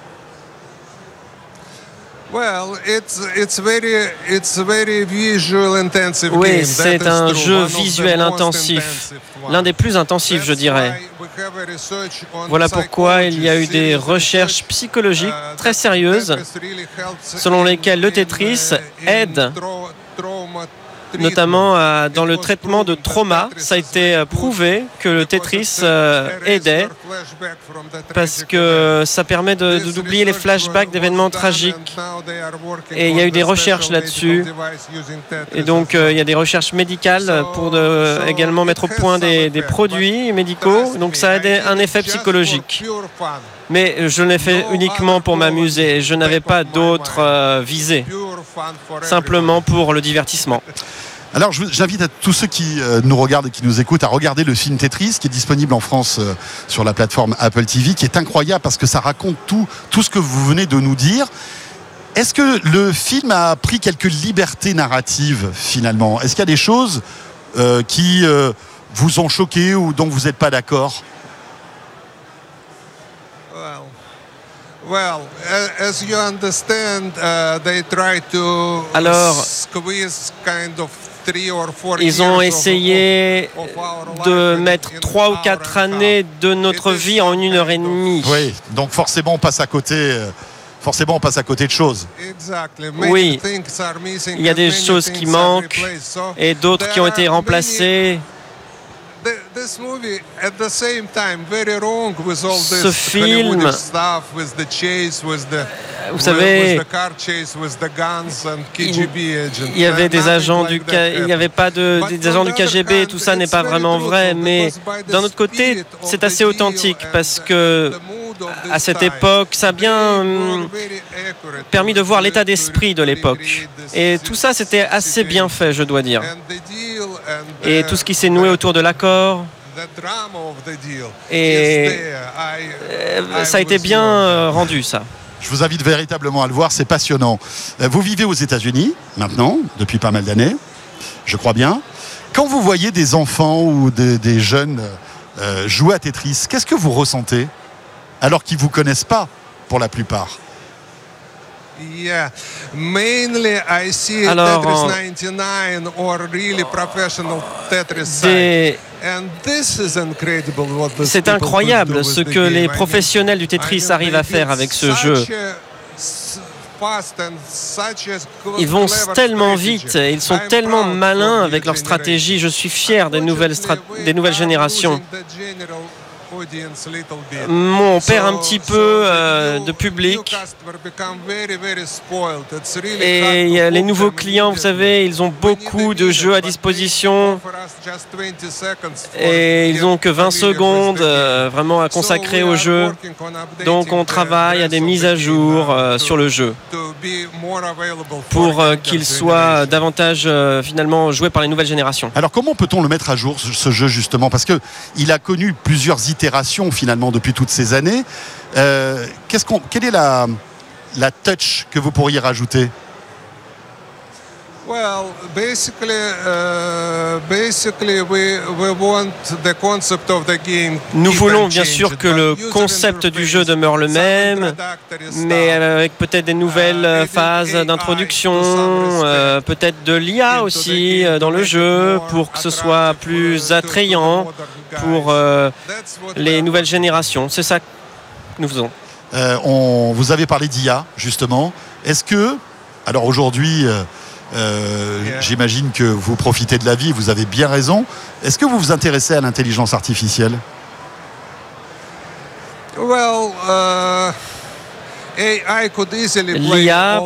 Oui, c'est un jeu visuel intensif, l'un des plus intensifs, je dirais. Voilà pourquoi il y a eu des recherches psychologiques très sérieuses selon lesquelles le Tetris aide notamment dans le traitement de trauma. Ça a été prouvé que le Tetris aidait parce que ça permet d'oublier les flashbacks d'événements tragiques. Et il y a eu des recherches là-dessus. Et donc, il y a des recherches médicales pour également mettre au point des produits médicaux. Donc, ça a un effet psychologique. Mais je l'ai fait uniquement pour m'amuser. Je n'avais pas d'autres visées. Simplement pour le divertissement. Alors, j'invite à tous ceux qui nous regardent et qui nous écoutent à regarder le film Tetris, qui est disponible en France sur la plateforme Apple TV, qui est incroyable parce que ça raconte tout ce que vous venez de nous dire. Est-ce que le film a pris quelques libertés narratives, finalement ? Est-ce qu'il y a des choses qui vous ont choqué ou dont vous n'êtes pas d'accord ? Well, as you understand, they try to squeeze kind of 3 or 4 ils ont essayé de mettre 3 ou 4 années de notre vie en 1 heure et demie. Oui, donc forcément on passe à côté. Forcément, on passe à côté de choses. Oui, il y a des choses qui manquent et d'autres qui ont été remplacées. Ce film, vous savez, il y avait des agents du il n'y avait pas des agents du KGB, tout ça n'est pas vraiment vrai, mais d'un autre côté, c'est assez authentique parce que à cette époque, ça a bien permis de voir l'état d'esprit de l'époque. Et tout ça, c'était assez bien fait, je dois dire. Et tout ce qui s'est noué autour de l'accord. Et ça a été bien rendu, ça. Je vous invite véritablement à le voir, c'est passionnant. Vous vivez aux États-Unis, maintenant, depuis pas mal d'années, je crois bien. Quand vous voyez des enfants ou des jeunes jouer à Tetris, qu'est-ce que vous ressentez ? Alors qu'ils ne vous connaissent pas, pour la plupart. Alors, c'est incroyable ce que les professionnels du Tetris arrivent à faire avec ce jeu. Ils vont tellement vite, ils sont tellement malins avec leur stratégie. Je suis fier des nouvelles générations. On perd un petit peu de public et les nouveaux clients, vous savez, ils ont beaucoup de jeux à disposition et ils n'ont que 20 secondes vraiment à consacrer au jeu. Donc on travaille à des mises à jour sur le jeu pour qu'il soit davantage finalement joué par les nouvelles générations. Alors comment peut-on le mettre à jour, ce jeu, justement ? Parce qu'il a connu plusieurs itérations finalement depuis toutes ces années. Quelle est la touch que vous pourriez rajouter ? Nous voulons bien sûr que le concept du jeu demeure le même, mais avec peut-être des nouvelles phases d'introduction, peut-être de l'IA aussi dans le jeu pour que ce soit plus attrayant pour les nouvelles générations. C'est ça que nous faisons. Vous avez parlé d'IA, justement. Est-ce que, alors aujourd'hui, j'imagine que vous profitez de la vie, vous avez bien raison. Est-ce que vous vous intéressez à l'intelligence artificielle ? L'IA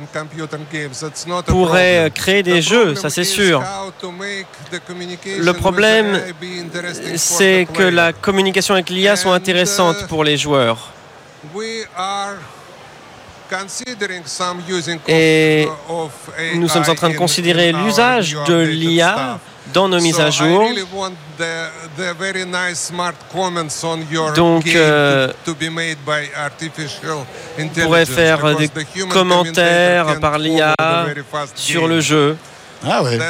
pourrait créer des jeux, ça c'est sûr. Le problème, c'est que la communication avec l'IA soit intéressante pour les joueurs. Et nous sommes en train de considérer l'usage de l'IA dans nos mises à jour. Donc, on pourrait faire des commentaires par l'IA sur le jeu. Ah ouais.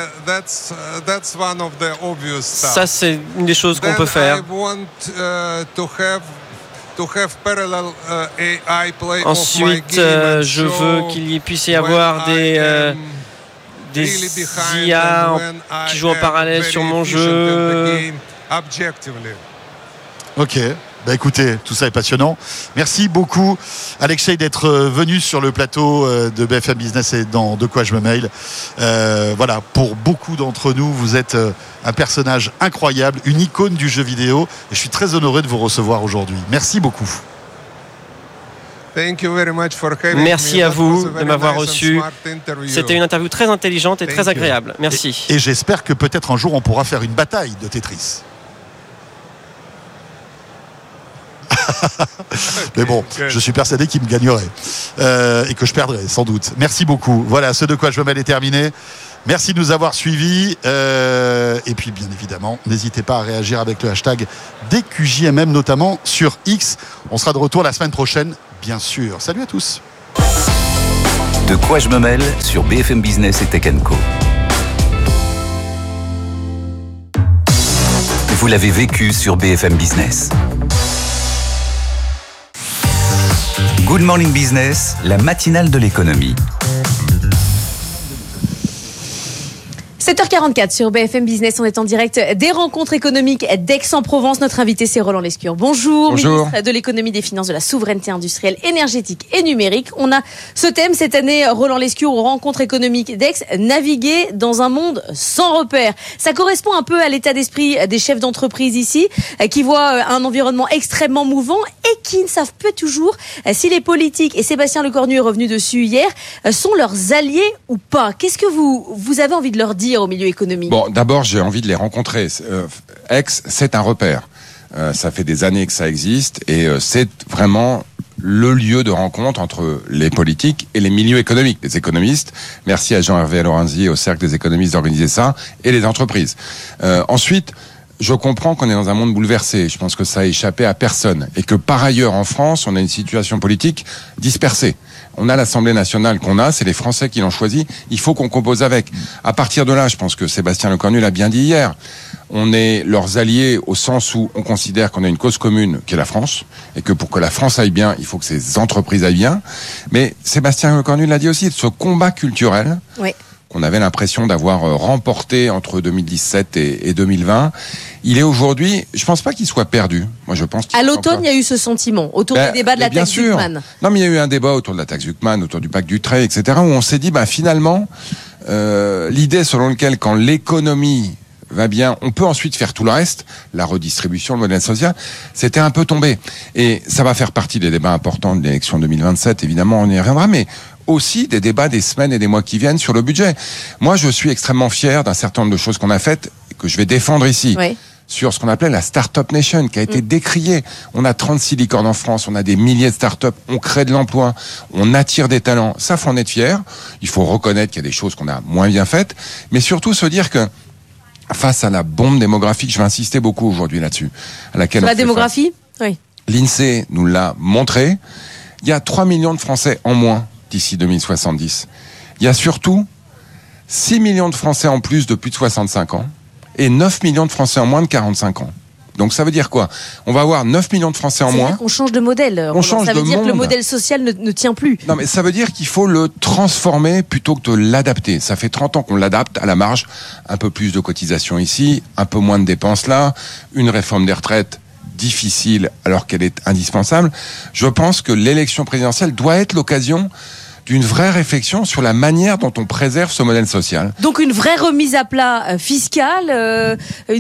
Ça, c'est une des choses qu'on peut faire. Ensuite, je veux qu'il puisse y avoir des IA qui jouent en parallèle sur mon jeu. Ok. Bah écoutez, tout ça est passionnant. Merci beaucoup Alexei d'être venu sur le plateau de BFM Business et dans De quoi je me mail. Voilà, pour beaucoup d'entre nous, vous êtes un personnage incroyable, une icône du jeu vidéo et je suis très honoré de vous recevoir aujourd'hui. Merci beaucoup. Merci à vous de m'avoir reçu. C'était une interview très intelligente et très agréable. Merci. Et j'espère que peut-être un jour on pourra faire une bataille de Tetris. Mais bon, je suis persuadé qu'il me gagnerait et que je perdrais sans doute. Merci beaucoup. Voilà, ce De quoi je me mêle est terminé. Merci de nous avoir suivis et puis bien évidemment n'hésitez pas à réagir avec le hashtag DQJMM notamment sur X. On sera de retour la semaine prochaine bien sûr. Salut à tous. De quoi je me mêle sur BFM Business et Tech & Co. Vous l'avez vécu sur BFM Business. Good Morning Business, la matinale de l'économie. 7h44 sur BFM Business, on est en direct des rencontres économiques d'Aix-en-Provence. Notre invité, c'est Roland Lescure. Bonjour, ministre de l'économie, des finances, de la souveraineté industrielle, énergétique et numérique. On a ce thème cette année, Roland Lescure, aux rencontres économiques d'Aix, naviguer dans un monde sans repères. Ça correspond un peu à l'état d'esprit des chefs d'entreprise ici, qui voient un environnement extrêmement mouvant et qui ne savent pas toujours si les politiques, et Sébastien Lecornu est revenu dessus hier, sont leurs alliés ou pas. Qu'est-ce que vous avez envie de leur dire au milieu économique? Bon, d'abord, j'ai envie de les rencontrer. Aix, c'est un repère. Ça fait des années que ça existe et c'est vraiment le lieu de rencontre entre les politiques et les milieux économiques, les économistes. Merci à Jean-Hervé Lorenzi et au Cercle des économistes d'organiser ça, et les entreprises. Ensuite, je comprends qu'on est dans un monde bouleversé. Je pense que ça a échappé à personne. Et que par ailleurs, en France, on a une situation politique dispersée. On a l'Assemblée nationale qu'on a, c'est les Français qui l'ont choisi. Il faut qu'on compose avec. À partir de là, je pense que Sébastien Lecornu l'a bien dit hier. On est leurs alliés au sens où on considère qu'on a une cause commune qui est la France et que pour que la France aille bien, il faut que ces entreprises aillent bien. Mais Sébastien Lecornu l'a dit aussi, ce combat culturel. Oui. Qu'on avait l'impression d'avoir remporté entre 2017 et 2020. Il est aujourd'hui, je pense pas qu'il soit perdu. Moi, je pense à l'automne, il y a eu ce sentiment autour des débats de la taxe Zuckman. Non, mais il y a eu un débat autour de la taxe Zuckman, autour du pacte Dutreil, etc., où on s'est dit, finalement, l'idée selon laquelle quand l'économie va bien, on peut ensuite faire tout le reste, la redistribution, le modèle social, c'était un peu tombé. Et ça va faire partie des débats importants de l'élection 2027, évidemment, on y reviendra, mais aussi des débats des semaines et des mois qui viennent sur le budget. Moi, je suis extrêmement fier d'un certain nombre de choses qu'on a faites, que je vais défendre ici. Oui. Sur ce qu'on appelait la Startup Nation, qui a été décriée. On a 36 licornes en France, on a des milliers de startups, on crée de l'emploi, on attire des talents. Ça, faut en être fier. Il faut reconnaître qu'il y a des choses qu'on a moins bien faites, mais surtout se dire que face à la bombe démographique, je vais insister beaucoup aujourd'hui là-dessus. À laquelle la démographie, oui. L'INSEE nous l'a montré. Il y a 3 millions de Français en moins d'ici 2070. Il y a surtout 6 millions de Français en plus de plus de 65 ans et 9 millions de Français en moins de 45 ans. Donc ça veut dire quoi? On va avoir 9 millions de Français en moins. C'est-à-dire qu'on change de modèle. Ça veut dire que le modèle social ne tient plus. Non, mais ça veut dire qu'il faut le transformer plutôt que de l'adapter. Ça fait 30 ans qu'on l'adapte à la marge. Un peu plus de cotisations ici, un peu moins de dépenses là, une réforme des retraites difficile alors qu'elle est indispensable. Je pense que l'élection présidentielle doit être l'occasion d'une vraie réflexion sur la manière dont on préserve ce modèle social. Donc une vraie remise à plat fiscale,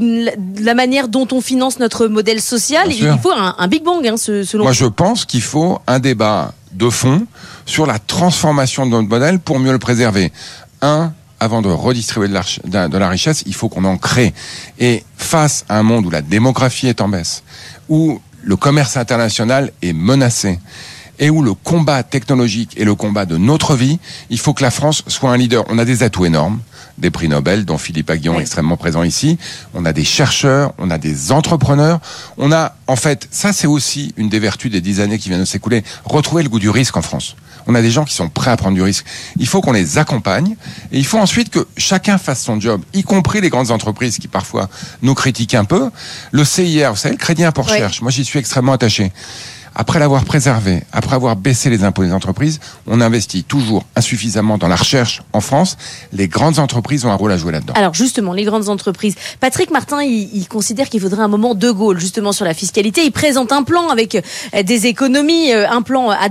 la manière dont on finance notre modèle social. Il faut un Big Bang, selon moi. Je pense qu'il faut un débat de fond sur la transformation de notre modèle pour mieux le préserver. Avant de redistribuer de la richesse, il faut qu'on en crée. Et face à un monde où la démographie est en baisse, où le commerce international est menacé, et où le combat technologique est le combat de notre vie, il faut que la France soit un leader. On a des atouts énormes, des prix Nobel, dont Philippe Aghion est extrêmement présent ici. On a des chercheurs, on a des entrepreneurs. On a, en fait, ça c'est aussi une des vertus des 10 années qui viennent de s'écouler, retrouver le goût du risque en France. On a des gens qui sont prêts à prendre du risque. Il faut qu'on les accompagne et il faut ensuite que chacun fasse son job, y compris les grandes entreprises qui parfois nous critiquent un peu. Le CIR, vous savez, le crédit impôt recherche, moi j'y suis extrêmement attaché. Après l'avoir préservé, après avoir baissé les impôts des entreprises, on investit toujours insuffisamment dans la recherche en France. Les grandes entreprises ont un rôle à jouer là-dedans. Alors justement, les grandes entreprises. Patrick Martin, il considère qu'il faudrait un moment de Gaulle justement sur la fiscalité. Il présente un plan avec des économies, un plan à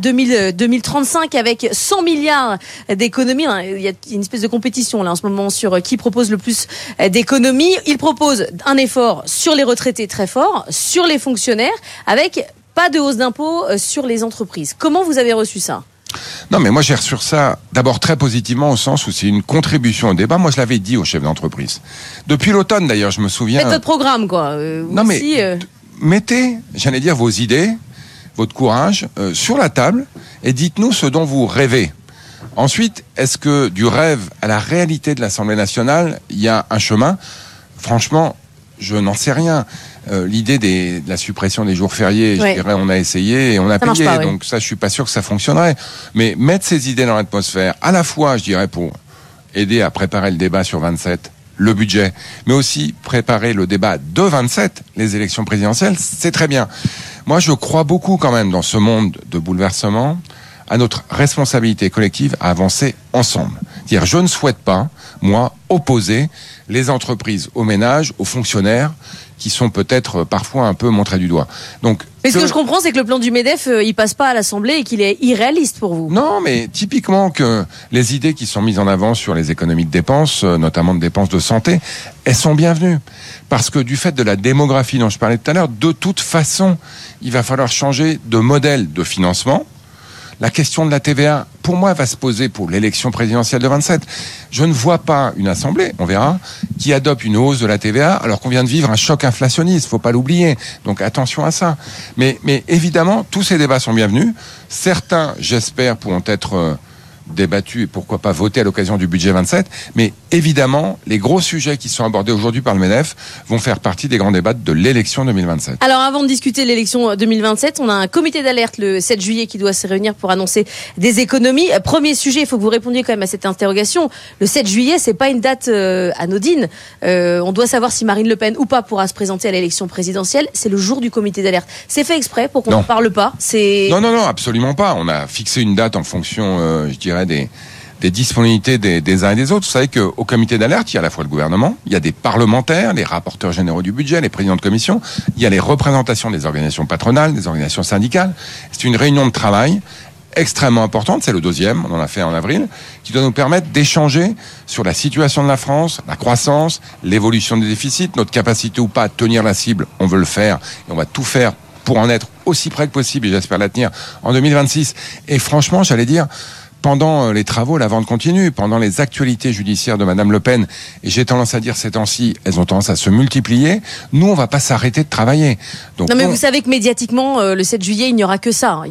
2035 avec 100 milliards d'économies. Il y a une espèce de compétition là en ce moment sur qui propose le plus d'économies. Il propose un effort sur les retraités très fort, sur les fonctionnaires, avec pas de hausse d'impôts sur les entreprises. Comment vous avez reçu ça ? Non, mais moi j'ai reçu ça d'abord très positivement au sens où c'est une contribution au débat. Moi je l'avais dit aux chefs d'entreprise. Depuis l'automne d'ailleurs, je me souviens... Faites votre programme quoi. Non mais mettez, j'allais dire, vos idées, votre courage sur la table et dites-nous ce dont vous rêvez. Ensuite, est-ce que du rêve à la réalité de l'Assemblée nationale, il y a un chemin ? Franchement, je n'en sais rien. L'idée de la suppression des jours fériés, je dirais, on a essayé et on a payé. Pas, donc ça, je suis pas sûr que ça fonctionnerait. Mais mettre ces idées dans l'atmosphère, à la fois, je dirais, pour aider à préparer le débat sur 27, le budget, mais aussi préparer le débat de 27, les élections présidentielles, c'est très bien. Moi, je crois beaucoup quand même dans ce monde de bouleversement, à notre responsabilité collective à avancer ensemble. C'est-à-dire, je ne souhaite pas, moi, opposer les entreprises aux ménages, aux fonctionnaires, qui sont peut-être parfois un peu montrés du doigt. Donc, mais ce que je comprends, c'est que le plan du MEDEF, il passe pas à l'Assemblée et qu'il est irréaliste pour vous. Non, mais typiquement que les idées qui sont mises en avant sur les économies de dépenses, notamment de dépenses de santé, elles sont bienvenues. Parce que du fait de la démographie dont je parlais tout à l'heure, de toute façon, il va falloir changer de modèle de financement. La question de la TVA, pour moi, va se poser pour l'élection présidentielle de 27. Je ne vois pas une assemblée, on verra, qui adopte une hausse de la TVA alors qu'on vient de vivre un choc inflationniste. Faut pas l'oublier. Donc attention à ça. Mais évidemment, tous ces débats sont bienvenus. Certains, j'espère, pourront être débattus et pourquoi pas votés à l'occasion du budget 27. Mais évidemment, les gros sujets qui sont abordés aujourd'hui par le MEDEF vont faire partie des grands débats de l'élection 2027. Alors avant de discuter de l'élection 2027, on a un comité d'alerte le 7 juillet qui doit se réunir pour annoncer des économies. Premier sujet, il faut que vous répondiez quand même à cette interrogation. Le 7 juillet, c'est pas une date anodine. On doit savoir si Marine Le Pen ou pas pourra se présenter à l'élection présidentielle. C'est le jour du comité d'alerte. C'est fait exprès pour qu'on n'en parle pas. Non, absolument pas. On a fixé une date en fonction, je dirais, des disponibilités des uns et des autres. Vous savez qu'au comité d'alerte, il y a à la fois le gouvernement, il y a des parlementaires, les rapporteurs généraux du budget, les présidents de commission, il y a les représentations des organisations patronales, des organisations syndicales. C'est une réunion de travail extrêmement importante, c'est le 2e, on en a fait en avril, qui doit nous permettre d'échanger sur la situation de la France, la croissance, l'évolution des déficits, notre capacité ou pas à tenir la cible, on veut le faire, et on va tout faire pour en être aussi près que possible, et j'espère la tenir en 2026. Et franchement, j'allais dire, pendant les travaux, la vente continue. Pendant les actualités judiciaires de Madame Le Pen, et j'ai tendance à dire ces temps-ci, elles ont tendance à se multiplier. Nous, on va pas s'arrêter de travailler. Donc, non, mais vous savez que médiatiquement, le 7 juillet, il n'y aura que ça.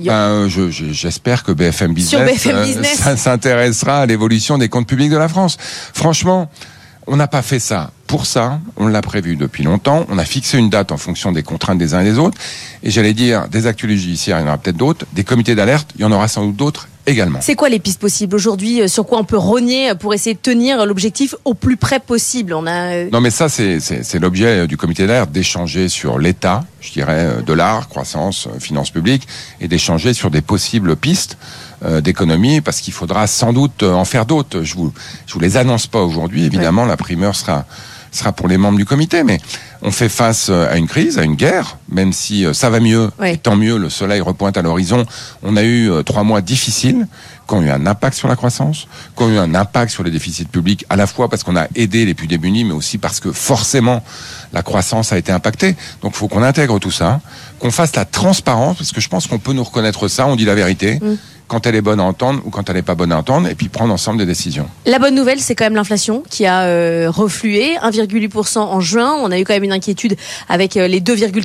J'espère que BFM Business s'intéressera à l'évolution des comptes publics de la France. Franchement, on n'a pas fait ça pour ça. On l'a prévu depuis longtemps. On a fixé une date en fonction des contraintes des uns et des autres. Et j'allais dire, des actualités judiciaires, il y en aura peut-être d'autres. Des comités d'alerte, il y en aura sans doute d'autres également. C'est quoi les pistes possibles aujourd'hui, sur quoi on peut rogner pour essayer de tenir l'objectif au plus près possible? Non, mais ça, c'est l'objet du comité d'alerte, d'échanger sur l'état, je dirais, de l'art, croissance, finances publiques, et d'échanger sur des possibles pistes d'économie, parce qu'il faudra sans doute en faire d'autres. Je vous les annonce pas aujourd'hui, évidemment, la primeur sera pour les membres du comité, mais on fait face à une crise, à une guerre, même si ça va mieux, et tant mieux, le soleil repointe à l'horizon. On a eu 3 mois difficiles, qui ont eu un impact sur la croissance, qui ont eu un impact sur les déficits publics, à la fois parce qu'on a aidé les plus démunis, mais aussi parce que forcément la croissance a été impactée. Donc il faut qu'on intègre tout ça, qu'on fasse la transparence, parce que je pense qu'on peut nous reconnaître ça, on dit la vérité. Quand elle est bonne à entendre ou quand elle n'est pas bonne à entendre, et puis prendre ensemble des décisions. La bonne nouvelle, c'est quand même l'inflation qui a reflué, 1,8% en juin. On a eu quand même une inquiétude avec les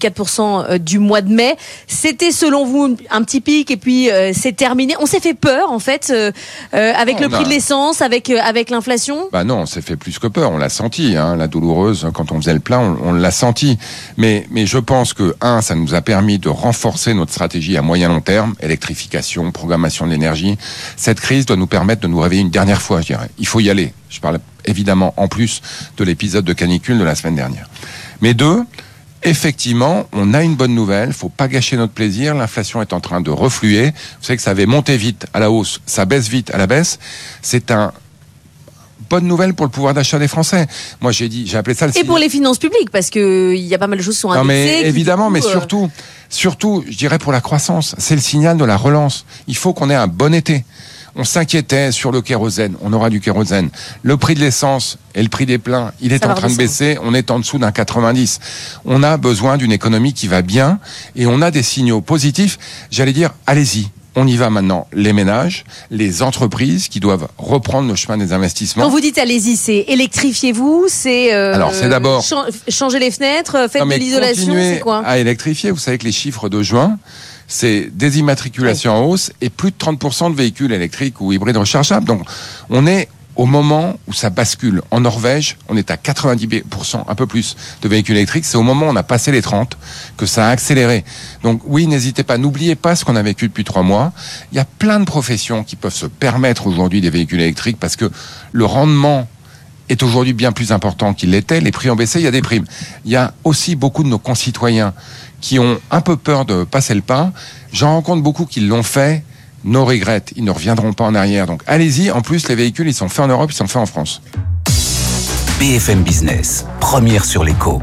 2,4% du mois de mai. C'était selon vous un petit pic et puis c'est terminé. On s'est fait peur en fait avec le prix de l'essence, avec l'inflation. Bah non, on s'est fait plus que peur. On l'a senti, hein, la douloureuse quand on faisait le plein, on l'a senti. Mais je pense que ça nous a permis de renforcer notre stratégie à moyen long terme, électrification, programmation de l'énergie. Cette crise doit nous permettre de nous réveiller une dernière fois, je dirais. Il faut y aller. Je parle évidemment en plus de l'épisode de canicule de la semaine dernière. Mais 2, effectivement, on a une bonne nouvelle. Faut pas gâcher notre plaisir. L'inflation est en train de refluer. Vous savez que ça avait monté vite à la hausse, ça baisse vite à la baisse. C'est bonne nouvelle pour le pouvoir d'achat des Français. Moi, j'ai appelé ça le Et pour les finances publiques, parce que il y a pas mal de choses qui sont indexées. Non, mais évidemment, mais surtout, je dirais pour la croissance, c'est le signal de la relance. Il faut qu'on ait un bon été. On s'inquiétait sur le kérosène. On aura du kérosène. Le prix de l'essence et le prix des pleins, il est en train de baisser. On est en dessous d'un 90. On a besoin d'une économie qui va bien et on a des signaux positifs. J'allais dire, allez-y. On y va maintenant, les ménages, les entreprises qui doivent reprendre le chemin des investissements. Quand vous dites allez-y, c'est électrifiez-vous, Alors c'est d'abord changer les fenêtres, faites de l'isolation, c'est quoi ? À électrifier, vous savez que les chiffres de juin, c'est des immatriculations en hausse et plus de 30% de véhicules électriques ou hybrides rechargeables. Donc on est au moment où ça bascule. En Norvège, on est à 90%, un peu plus, de véhicules électriques. C'est au moment où on a passé les 30 que ça a accéléré. Donc oui, n'hésitez pas, n'oubliez pas ce qu'on a vécu depuis 3 mois. Il y a plein de professions qui peuvent se permettre aujourd'hui des véhicules électriques parce que le rendement est aujourd'hui bien plus important qu'il l'était. Les prix ont baissé, il y a des primes. Il y a aussi beaucoup de nos concitoyens qui ont un peu peur de passer le pas. J'en rencontre beaucoup qui l'ont fait. No regrets, ils ne reviendront pas en arrière. Donc allez-y, en plus les véhicules, ils sont faits en Europe, ils sont faits en France. BFM Business, première sur l'écho.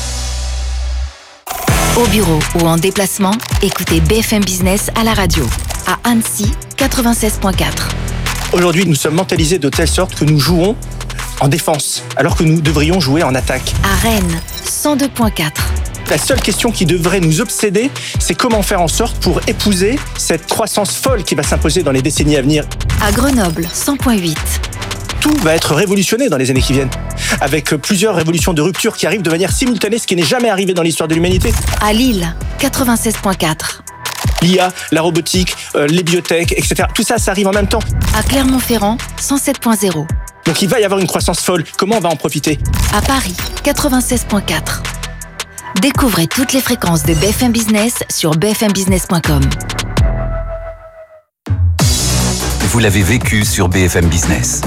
Au bureau ou en déplacement, écoutez BFM Business à la radio. À Annecy, 96.4. Aujourd'hui, nous sommes mentalisés de telle sorte que nous jouons en défense, alors que nous devrions jouer en attaque. À Rennes, 102.4. La seule question qui devrait nous obséder, c'est comment faire en sorte pour épouser cette croissance folle qui va s'imposer dans les décennies à venir. À Grenoble, 100.8. Tout va être révolutionné dans les années qui viennent, avec plusieurs révolutions de rupture qui arrivent de manière simultanée, ce qui n'est jamais arrivé dans l'histoire de l'humanité. À Lille, 96.4. L'IA, la robotique, les biotech, etc. Tout ça, ça arrive en même temps. À Clermont-Ferrand, 107.0. Donc il va y avoir une croissance folle. Comment on va en profiter ? À Paris, 96.4. Découvrez toutes les fréquences de BFM Business sur bfmbusiness.com. Vous l'avez vécu sur BFM Business.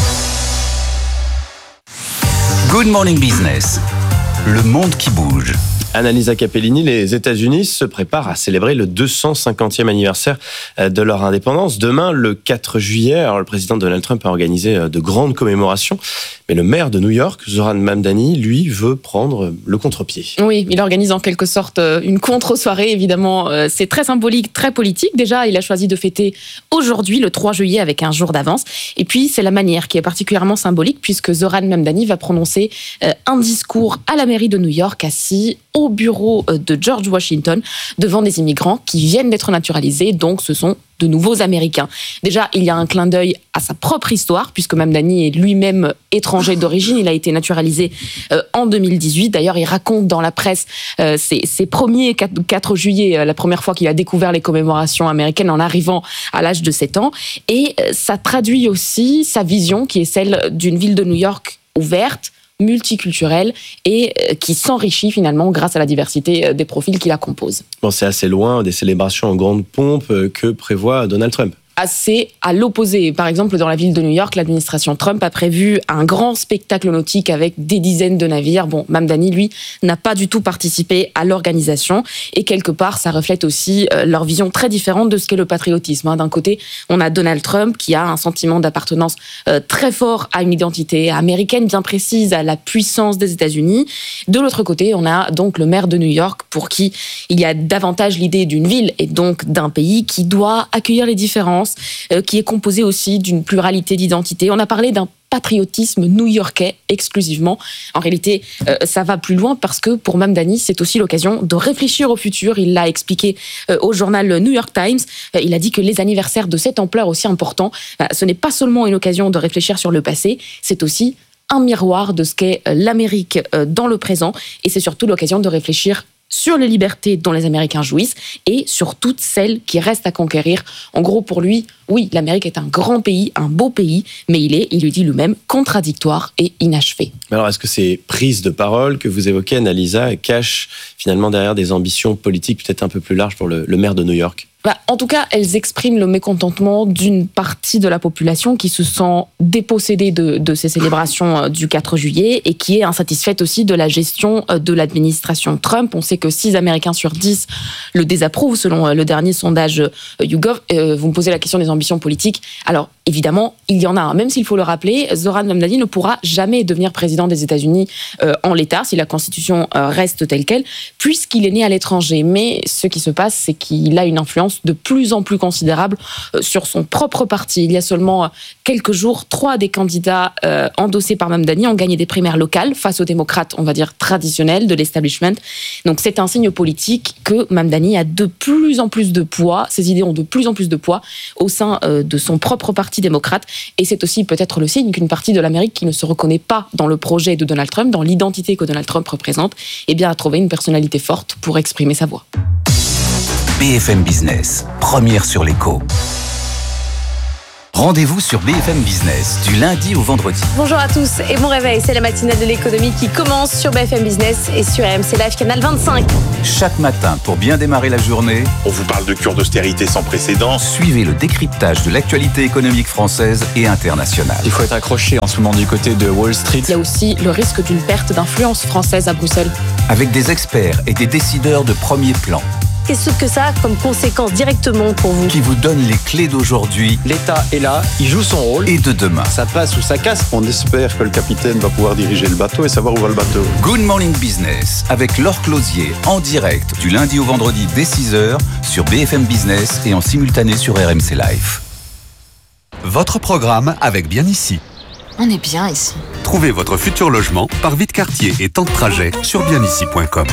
Good Morning Business, le monde qui bouge. Annalisa Capellini, les États-Unis se préparent à célébrer le 250e anniversaire de leur indépendance. Demain, le 4 juillet, alors le président Donald Trump a organisé de grandes commémorations, mais le maire de New York, Zoran Mamdani, lui, veut prendre le contre-pied. Oui, il organise en quelque sorte une contre-soirée, évidemment. C'est très symbolique, très politique. Déjà, il a choisi de fêter aujourd'hui, le 3 juillet, avec un jour d'avance. Et puis, c'est la manière qui est particulièrement symbolique, puisque Zoran Mamdani va prononcer un discours à la mairie de New York, assis au bureau de George Washington, devant des immigrants qui viennent d'être naturalisés, donc ce sont de nouveaux Américains. Déjà, il y a un clin d'œil à sa propre histoire, puisque Mamdani est lui-même étranger d'origine, il a été naturalisé en 2018. D'ailleurs, il raconte dans la presse ses premiers 4 juillet, la première fois qu'il a découvert les commémorations américaines en arrivant à l'âge de 7 ans. Et ça traduit aussi sa vision, qui est celle d'une ville de New York ouverte, multiculturelle et qui s'enrichit finalement grâce à la diversité des profils qui la composent. Bon, c'est assez loin des célébrations en grande pompe que prévoit Donald Trump. Assez à l'opposé. Par exemple, dans la ville de New York, l'administration Trump a prévu un grand spectacle nautique avec des dizaines de navires. Bon, Mamdani, lui, n'a pas du tout participé à l'organisation. Et quelque part, ça reflète aussi leur vision très différente de ce qu'est le patriotisme. D'un côté, on a Donald Trump qui a un sentiment d'appartenance très fort à une identité américaine bien précise, à la puissance des États-Unis. De l'autre côté, on a donc le maire de New York pour qui il y a davantage l'idée d'une ville et donc d'un pays qui doit accueillir les différences, qui est composé aussi d'une pluralité d'identités. On a parlé d'un patriotisme new-yorkais exclusivement. En réalité, ça va plus loin parce que pour Mamdani, c'est aussi l'occasion de réfléchir au futur. Il l'a expliqué au journal New York Times. Il a dit que les anniversaires de cette ampleur aussi importants, ce n'est pas seulement une occasion de réfléchir sur le passé, c'est aussi un miroir de ce qu'est l'Amérique dans le présent. Et c'est surtout l'occasion de réfléchir sur les libertés dont les Américains jouissent et sur toutes celles qui restent à conquérir. En gros, pour lui, oui, l'Amérique est un grand pays, un beau pays, mais il le dit lui-même, contradictoire et inachevé. Alors, est-ce que ces prises de parole que vous évoquez, Annalisa, cachent finalement derrière des ambitions politiques peut-être un peu plus larges pour le maire de New York ? En tout cas, elles expriment le mécontentement d'une partie de la population qui se sent dépossédée de ces célébrations du 4 juillet et qui est insatisfaite aussi de la gestion de l'administration Trump. On sait que 6 Américains sur 10 le désapprouvent, selon le dernier sondage YouGov. Vous me posez la question des ambitions politiques. Alors, évidemment, il y en a un. Même s'il faut le rappeler, Zoran Mamdani ne pourra jamais devenir président des États-Unis en l'état, si la Constitution reste telle qu'elle, puisqu'il est né à l'étranger. Mais ce qui se passe, c'est qu'il a une influence de plus en plus considérable sur son propre parti. Il y a seulement quelques jours, 3 des candidats endossés par Mamdani ont gagné des primaires locales face aux démocrates, on va dire, traditionnels de l'establishment. Donc c'est un signe politique que Mamdani a de plus en plus de poids, ses idées ont de plus en plus de poids au sein de son propre parti démocrate. Et c'est aussi peut-être le signe qu'une partie de l'Amérique qui ne se reconnaît pas dans le projet de Donald Trump, dans l'identité que Donald Trump représente, eh bien a trouvé une personnalité forte pour exprimer sa voix. BFM Business, première sur l'écho. Rendez-vous sur BFM Business du lundi au vendredi. Bonjour à tous et bon réveil, c'est la matinale de l'économie qui commence sur BFM Business et sur RMC Live Canal 25. Chaque matin, pour bien démarrer la journée, on vous parle de cure d'austérité sans précédent. Suivez le décryptage de l'actualité économique française et internationale. Il faut être accroché en ce moment du côté de Wall Street. Il y a aussi le risque d'une perte d'influence française à Bruxelles. Avec des experts et des décideurs de premier plan. Qu'est-ce que ça a comme conséquence directement pour vous? Qui vous donne les clés d'aujourd'hui. L'État est là, il joue son rôle. Et de demain. Ça passe ou ça casse. On espère que le capitaine va pouvoir diriger le bateau et savoir où va le bateau. Good Morning Business avec Laure Closier en direct du lundi au vendredi dès 6h sur BFM Business et en simultané sur RMC Live. Votre programme avec Bien Ici. On est bien ici. Trouvez votre futur logement par vie de quartier et temps de trajet sur bienici.com.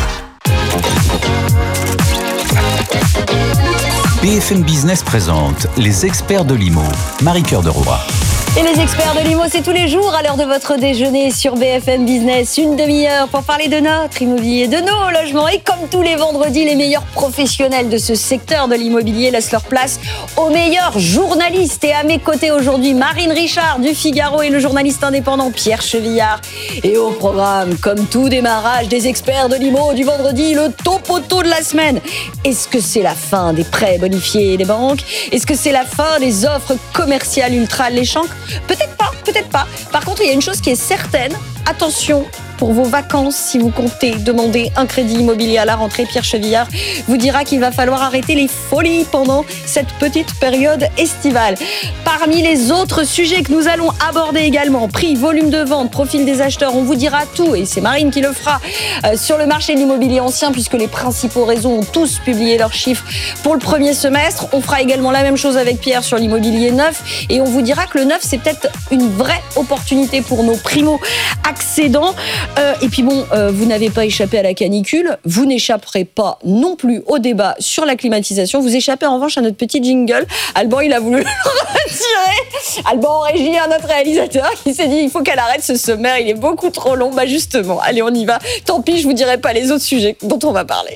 BFM Business présente les experts de l'IMO. Marie-Cœur de Roy. Et les experts de l'IMO, c'est tous les jours à l'heure de votre déjeuner sur BFM Business. Une demi-heure pour parler de notre immobilier, de nos logements. Et comme tous les vendredis, les meilleurs professionnels de ce secteur de l'immobilier laissent leur place aux meilleurs journalistes. Et à mes côtés aujourd'hui, Marine Richard du Figaro et le journaliste indépendant Pierre Chevillard. Et au programme, comme tout démarrage des experts de l'IMO du vendredi, le topo-to de la semaine. Est-ce que c'est la fin des prêts bonifiés des banques? Est-ce que c'est la fin des offres commerciales ultra alléchantes? Peut-être pas, peut-être pas. Par contre, il y a une chose qui est certaine. Attention pour vos vacances, si vous comptez demander un crédit immobilier à la rentrée, Pierre Chevillard vous dira qu'il va falloir arrêter les folies pendant cette petite période estivale. Parmi les autres sujets que nous allons aborder également, prix, volume de vente, profil des acheteurs, on vous dira tout, et c'est Marine qui le fera, sur le marché de l'immobilier ancien, puisque les principaux réseaux ont tous publié leurs chiffres pour le premier semestre. On fera également la même chose avec Pierre sur l'immobilier neuf, et on vous dira que le neuf, c'est peut-être une vraie opportunité pour nos primo-accédants. Et puis bon, vous n'avez pas échappé à la canicule, vous n'échapperez pas non plus au débat sur la climatisation, vous échappez en revanche à notre petit jingle. Alban, il a voulu le retirer. Alban en régie, à notre réalisateur qui s'est dit il faut qu'elle arrête ce sommaire, il est beaucoup trop long. Bah justement, allez on y va. Tant pis, je vous dirai pas les autres sujets dont on va parler.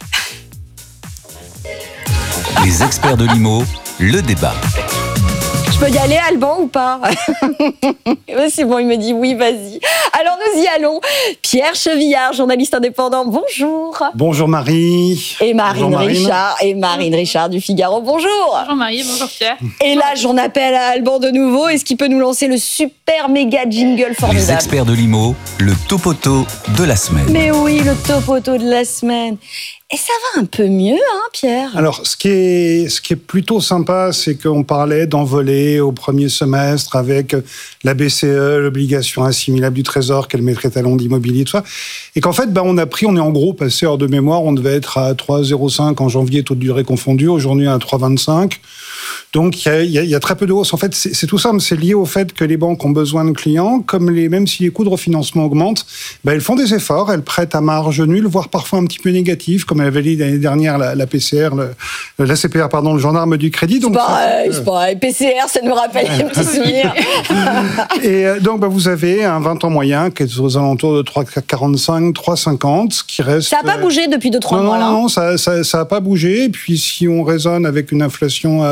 Les experts de l'IMO, le débat. Je peux y aller, Alban, ou pas? C'est bon, il me dit oui, vas-y. Alors nous y allons. Pierre Chevillard, journaliste indépendant, bonjour. Bonjour Marie. Et Marine Richard. Et Marine Richard du Figaro, bonjour. Bonjour Marie, bonjour Pierre. Et là, j'en appelle à Alban de nouveau. Est-ce qu'il peut nous lancer le super méga jingle formidable? Les experts de l'IMO, le topoto de la semaine. Mais oui, le topoto de la semaine. Et ça va un peu mieux, hein, Pierre? Alors, ce qui est plutôt sympa, c'est qu'on parlait d'envolée au premier semestre avec la BCE, l'obligation assimilable du Trésor, qu'elle mettrait talon d'immobilier, tout ça. Et qu'en fait, on est en gros passé hors de mémoire. On devait être à 3,05 en janvier, taux de durée confondu. Aujourd'hui, à 3,25. Donc, il y a très peu de hausse. En fait, c'est tout simple. C'est lié au fait que les banques ont besoin de clients. Même si les coûts de refinancement augmentent, elles font des efforts. Elles prêtent à marge nulle, voire parfois un petit peu négative, comme elle avait dit l'année dernière la PCR, la CPR, pardon, le gendarme du crédit. Donc, c'est pas PCR, ça nous rappelle un petit souvenir. Et donc, vous avez un 20 ans moyen qui est aux alentours de 3,45, 3,50, qui reste... Ça n'a pas bougé depuis 2-3 mois, là. Non, ça n'a pas bougé. Et puis, si on raisonne avec une inflation à 2,5,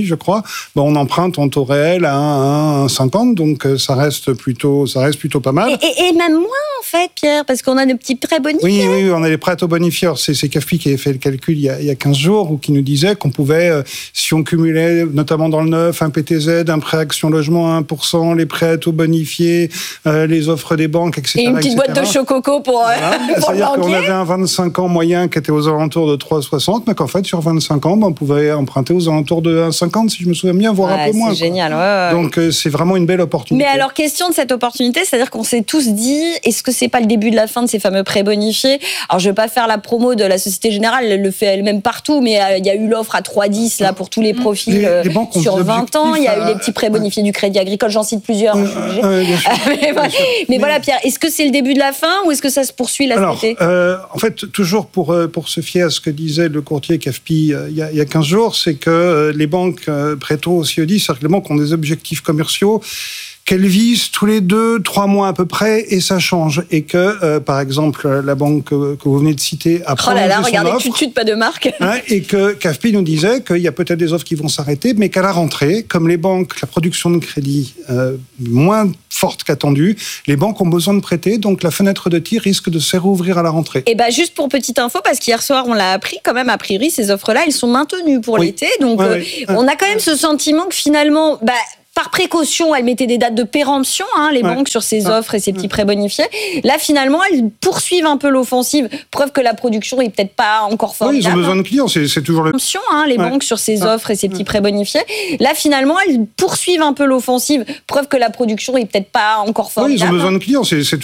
demi, je crois. On emprunte en taux réel à 1,50, donc ça reste plutôt pas mal. Et même moins, en fait, Pierre, parce qu'on a des petits prêts bonifiés. Oui, on a les prêts à taux bonifiés. C'est CAFPI qui avait fait le calcul il y a 15 jours, ou qui nous disait qu'on pouvait, si on cumulait, notamment dans le neuf, un PTZ, un prêt action logement à 1%, les prêts à taux bonifiés, les offres des banques, etc. Et une petite boîte de chococo pour c'est-à-dire qu'on avait un 25 ans moyen qui était aux alentours de 3,60, mais qu'en fait, sur 25 ans, on pouvait emprunter aux alentours de 1,50, si je me souviens bien, voire un peu moins. C'est génial, ouais. Donc, c'est vraiment une belle opportunité. Mais alors, question de cette opportunité, c'est-à-dire qu'on s'est tous dit, est-ce que c'est pas le début de la fin de ces fameux prêts bonifiés? Alors, je vais pas faire la promo de la Société Générale, elle le fait elle-même partout, mais il y a eu l'offre à 3,10 là pour tous les profils sur 20 ans. Il y a eu les petits prêts bonifiés du Crédit Agricole, j'en cite plusieurs. Mais voilà, Pierre, est-ce que c'est le début de la fin ou est-ce que ça se poursuit là cet été? En fait, toujours pour se fier à ce que disait le courtier CAFPI il y a 15 jours, c'est que les banques prêto au CED, c'est-à-dire que les banques ont des objectifs commerciaux qu'elles visent tous les 2-3 mois à peu près, et ça change. Et que, par exemple, la banque que vous venez de citer a prolongé son regardez, offre, pas de marque. Et que CAFPI nous disait qu'il y a peut-être des offres qui vont s'arrêter, mais qu'à la rentrée, comme les banques, la production de crédit moins forte qu'attendue, les banques ont besoin de prêter, donc la fenêtre de tir risque de se rouvrir à la rentrée. Et juste pour petite info, parce qu'hier soir on l'a appris, quand même a priori ces offres-là, elles sont maintenues pour l'été, donc on a quand même ce sentiment que finalement, par précaution, elles mettaient des dates de péremption, les banques, sur ces offres et ces petits prêts bonifiés. Là, finalement, elles poursuivent un peu l'offensive. Preuve que la production est peut-être pas encore formidable. Oui, ils ont besoin de clients, c'est toujours le... Les banques sur ces offres et ces petits prêts bonifiés. Là, finalement, elles poursuivent un peu l'offensive. Preuve que la production est peut-être pas encore formidable. Oui, ils ont besoin de clients, c'est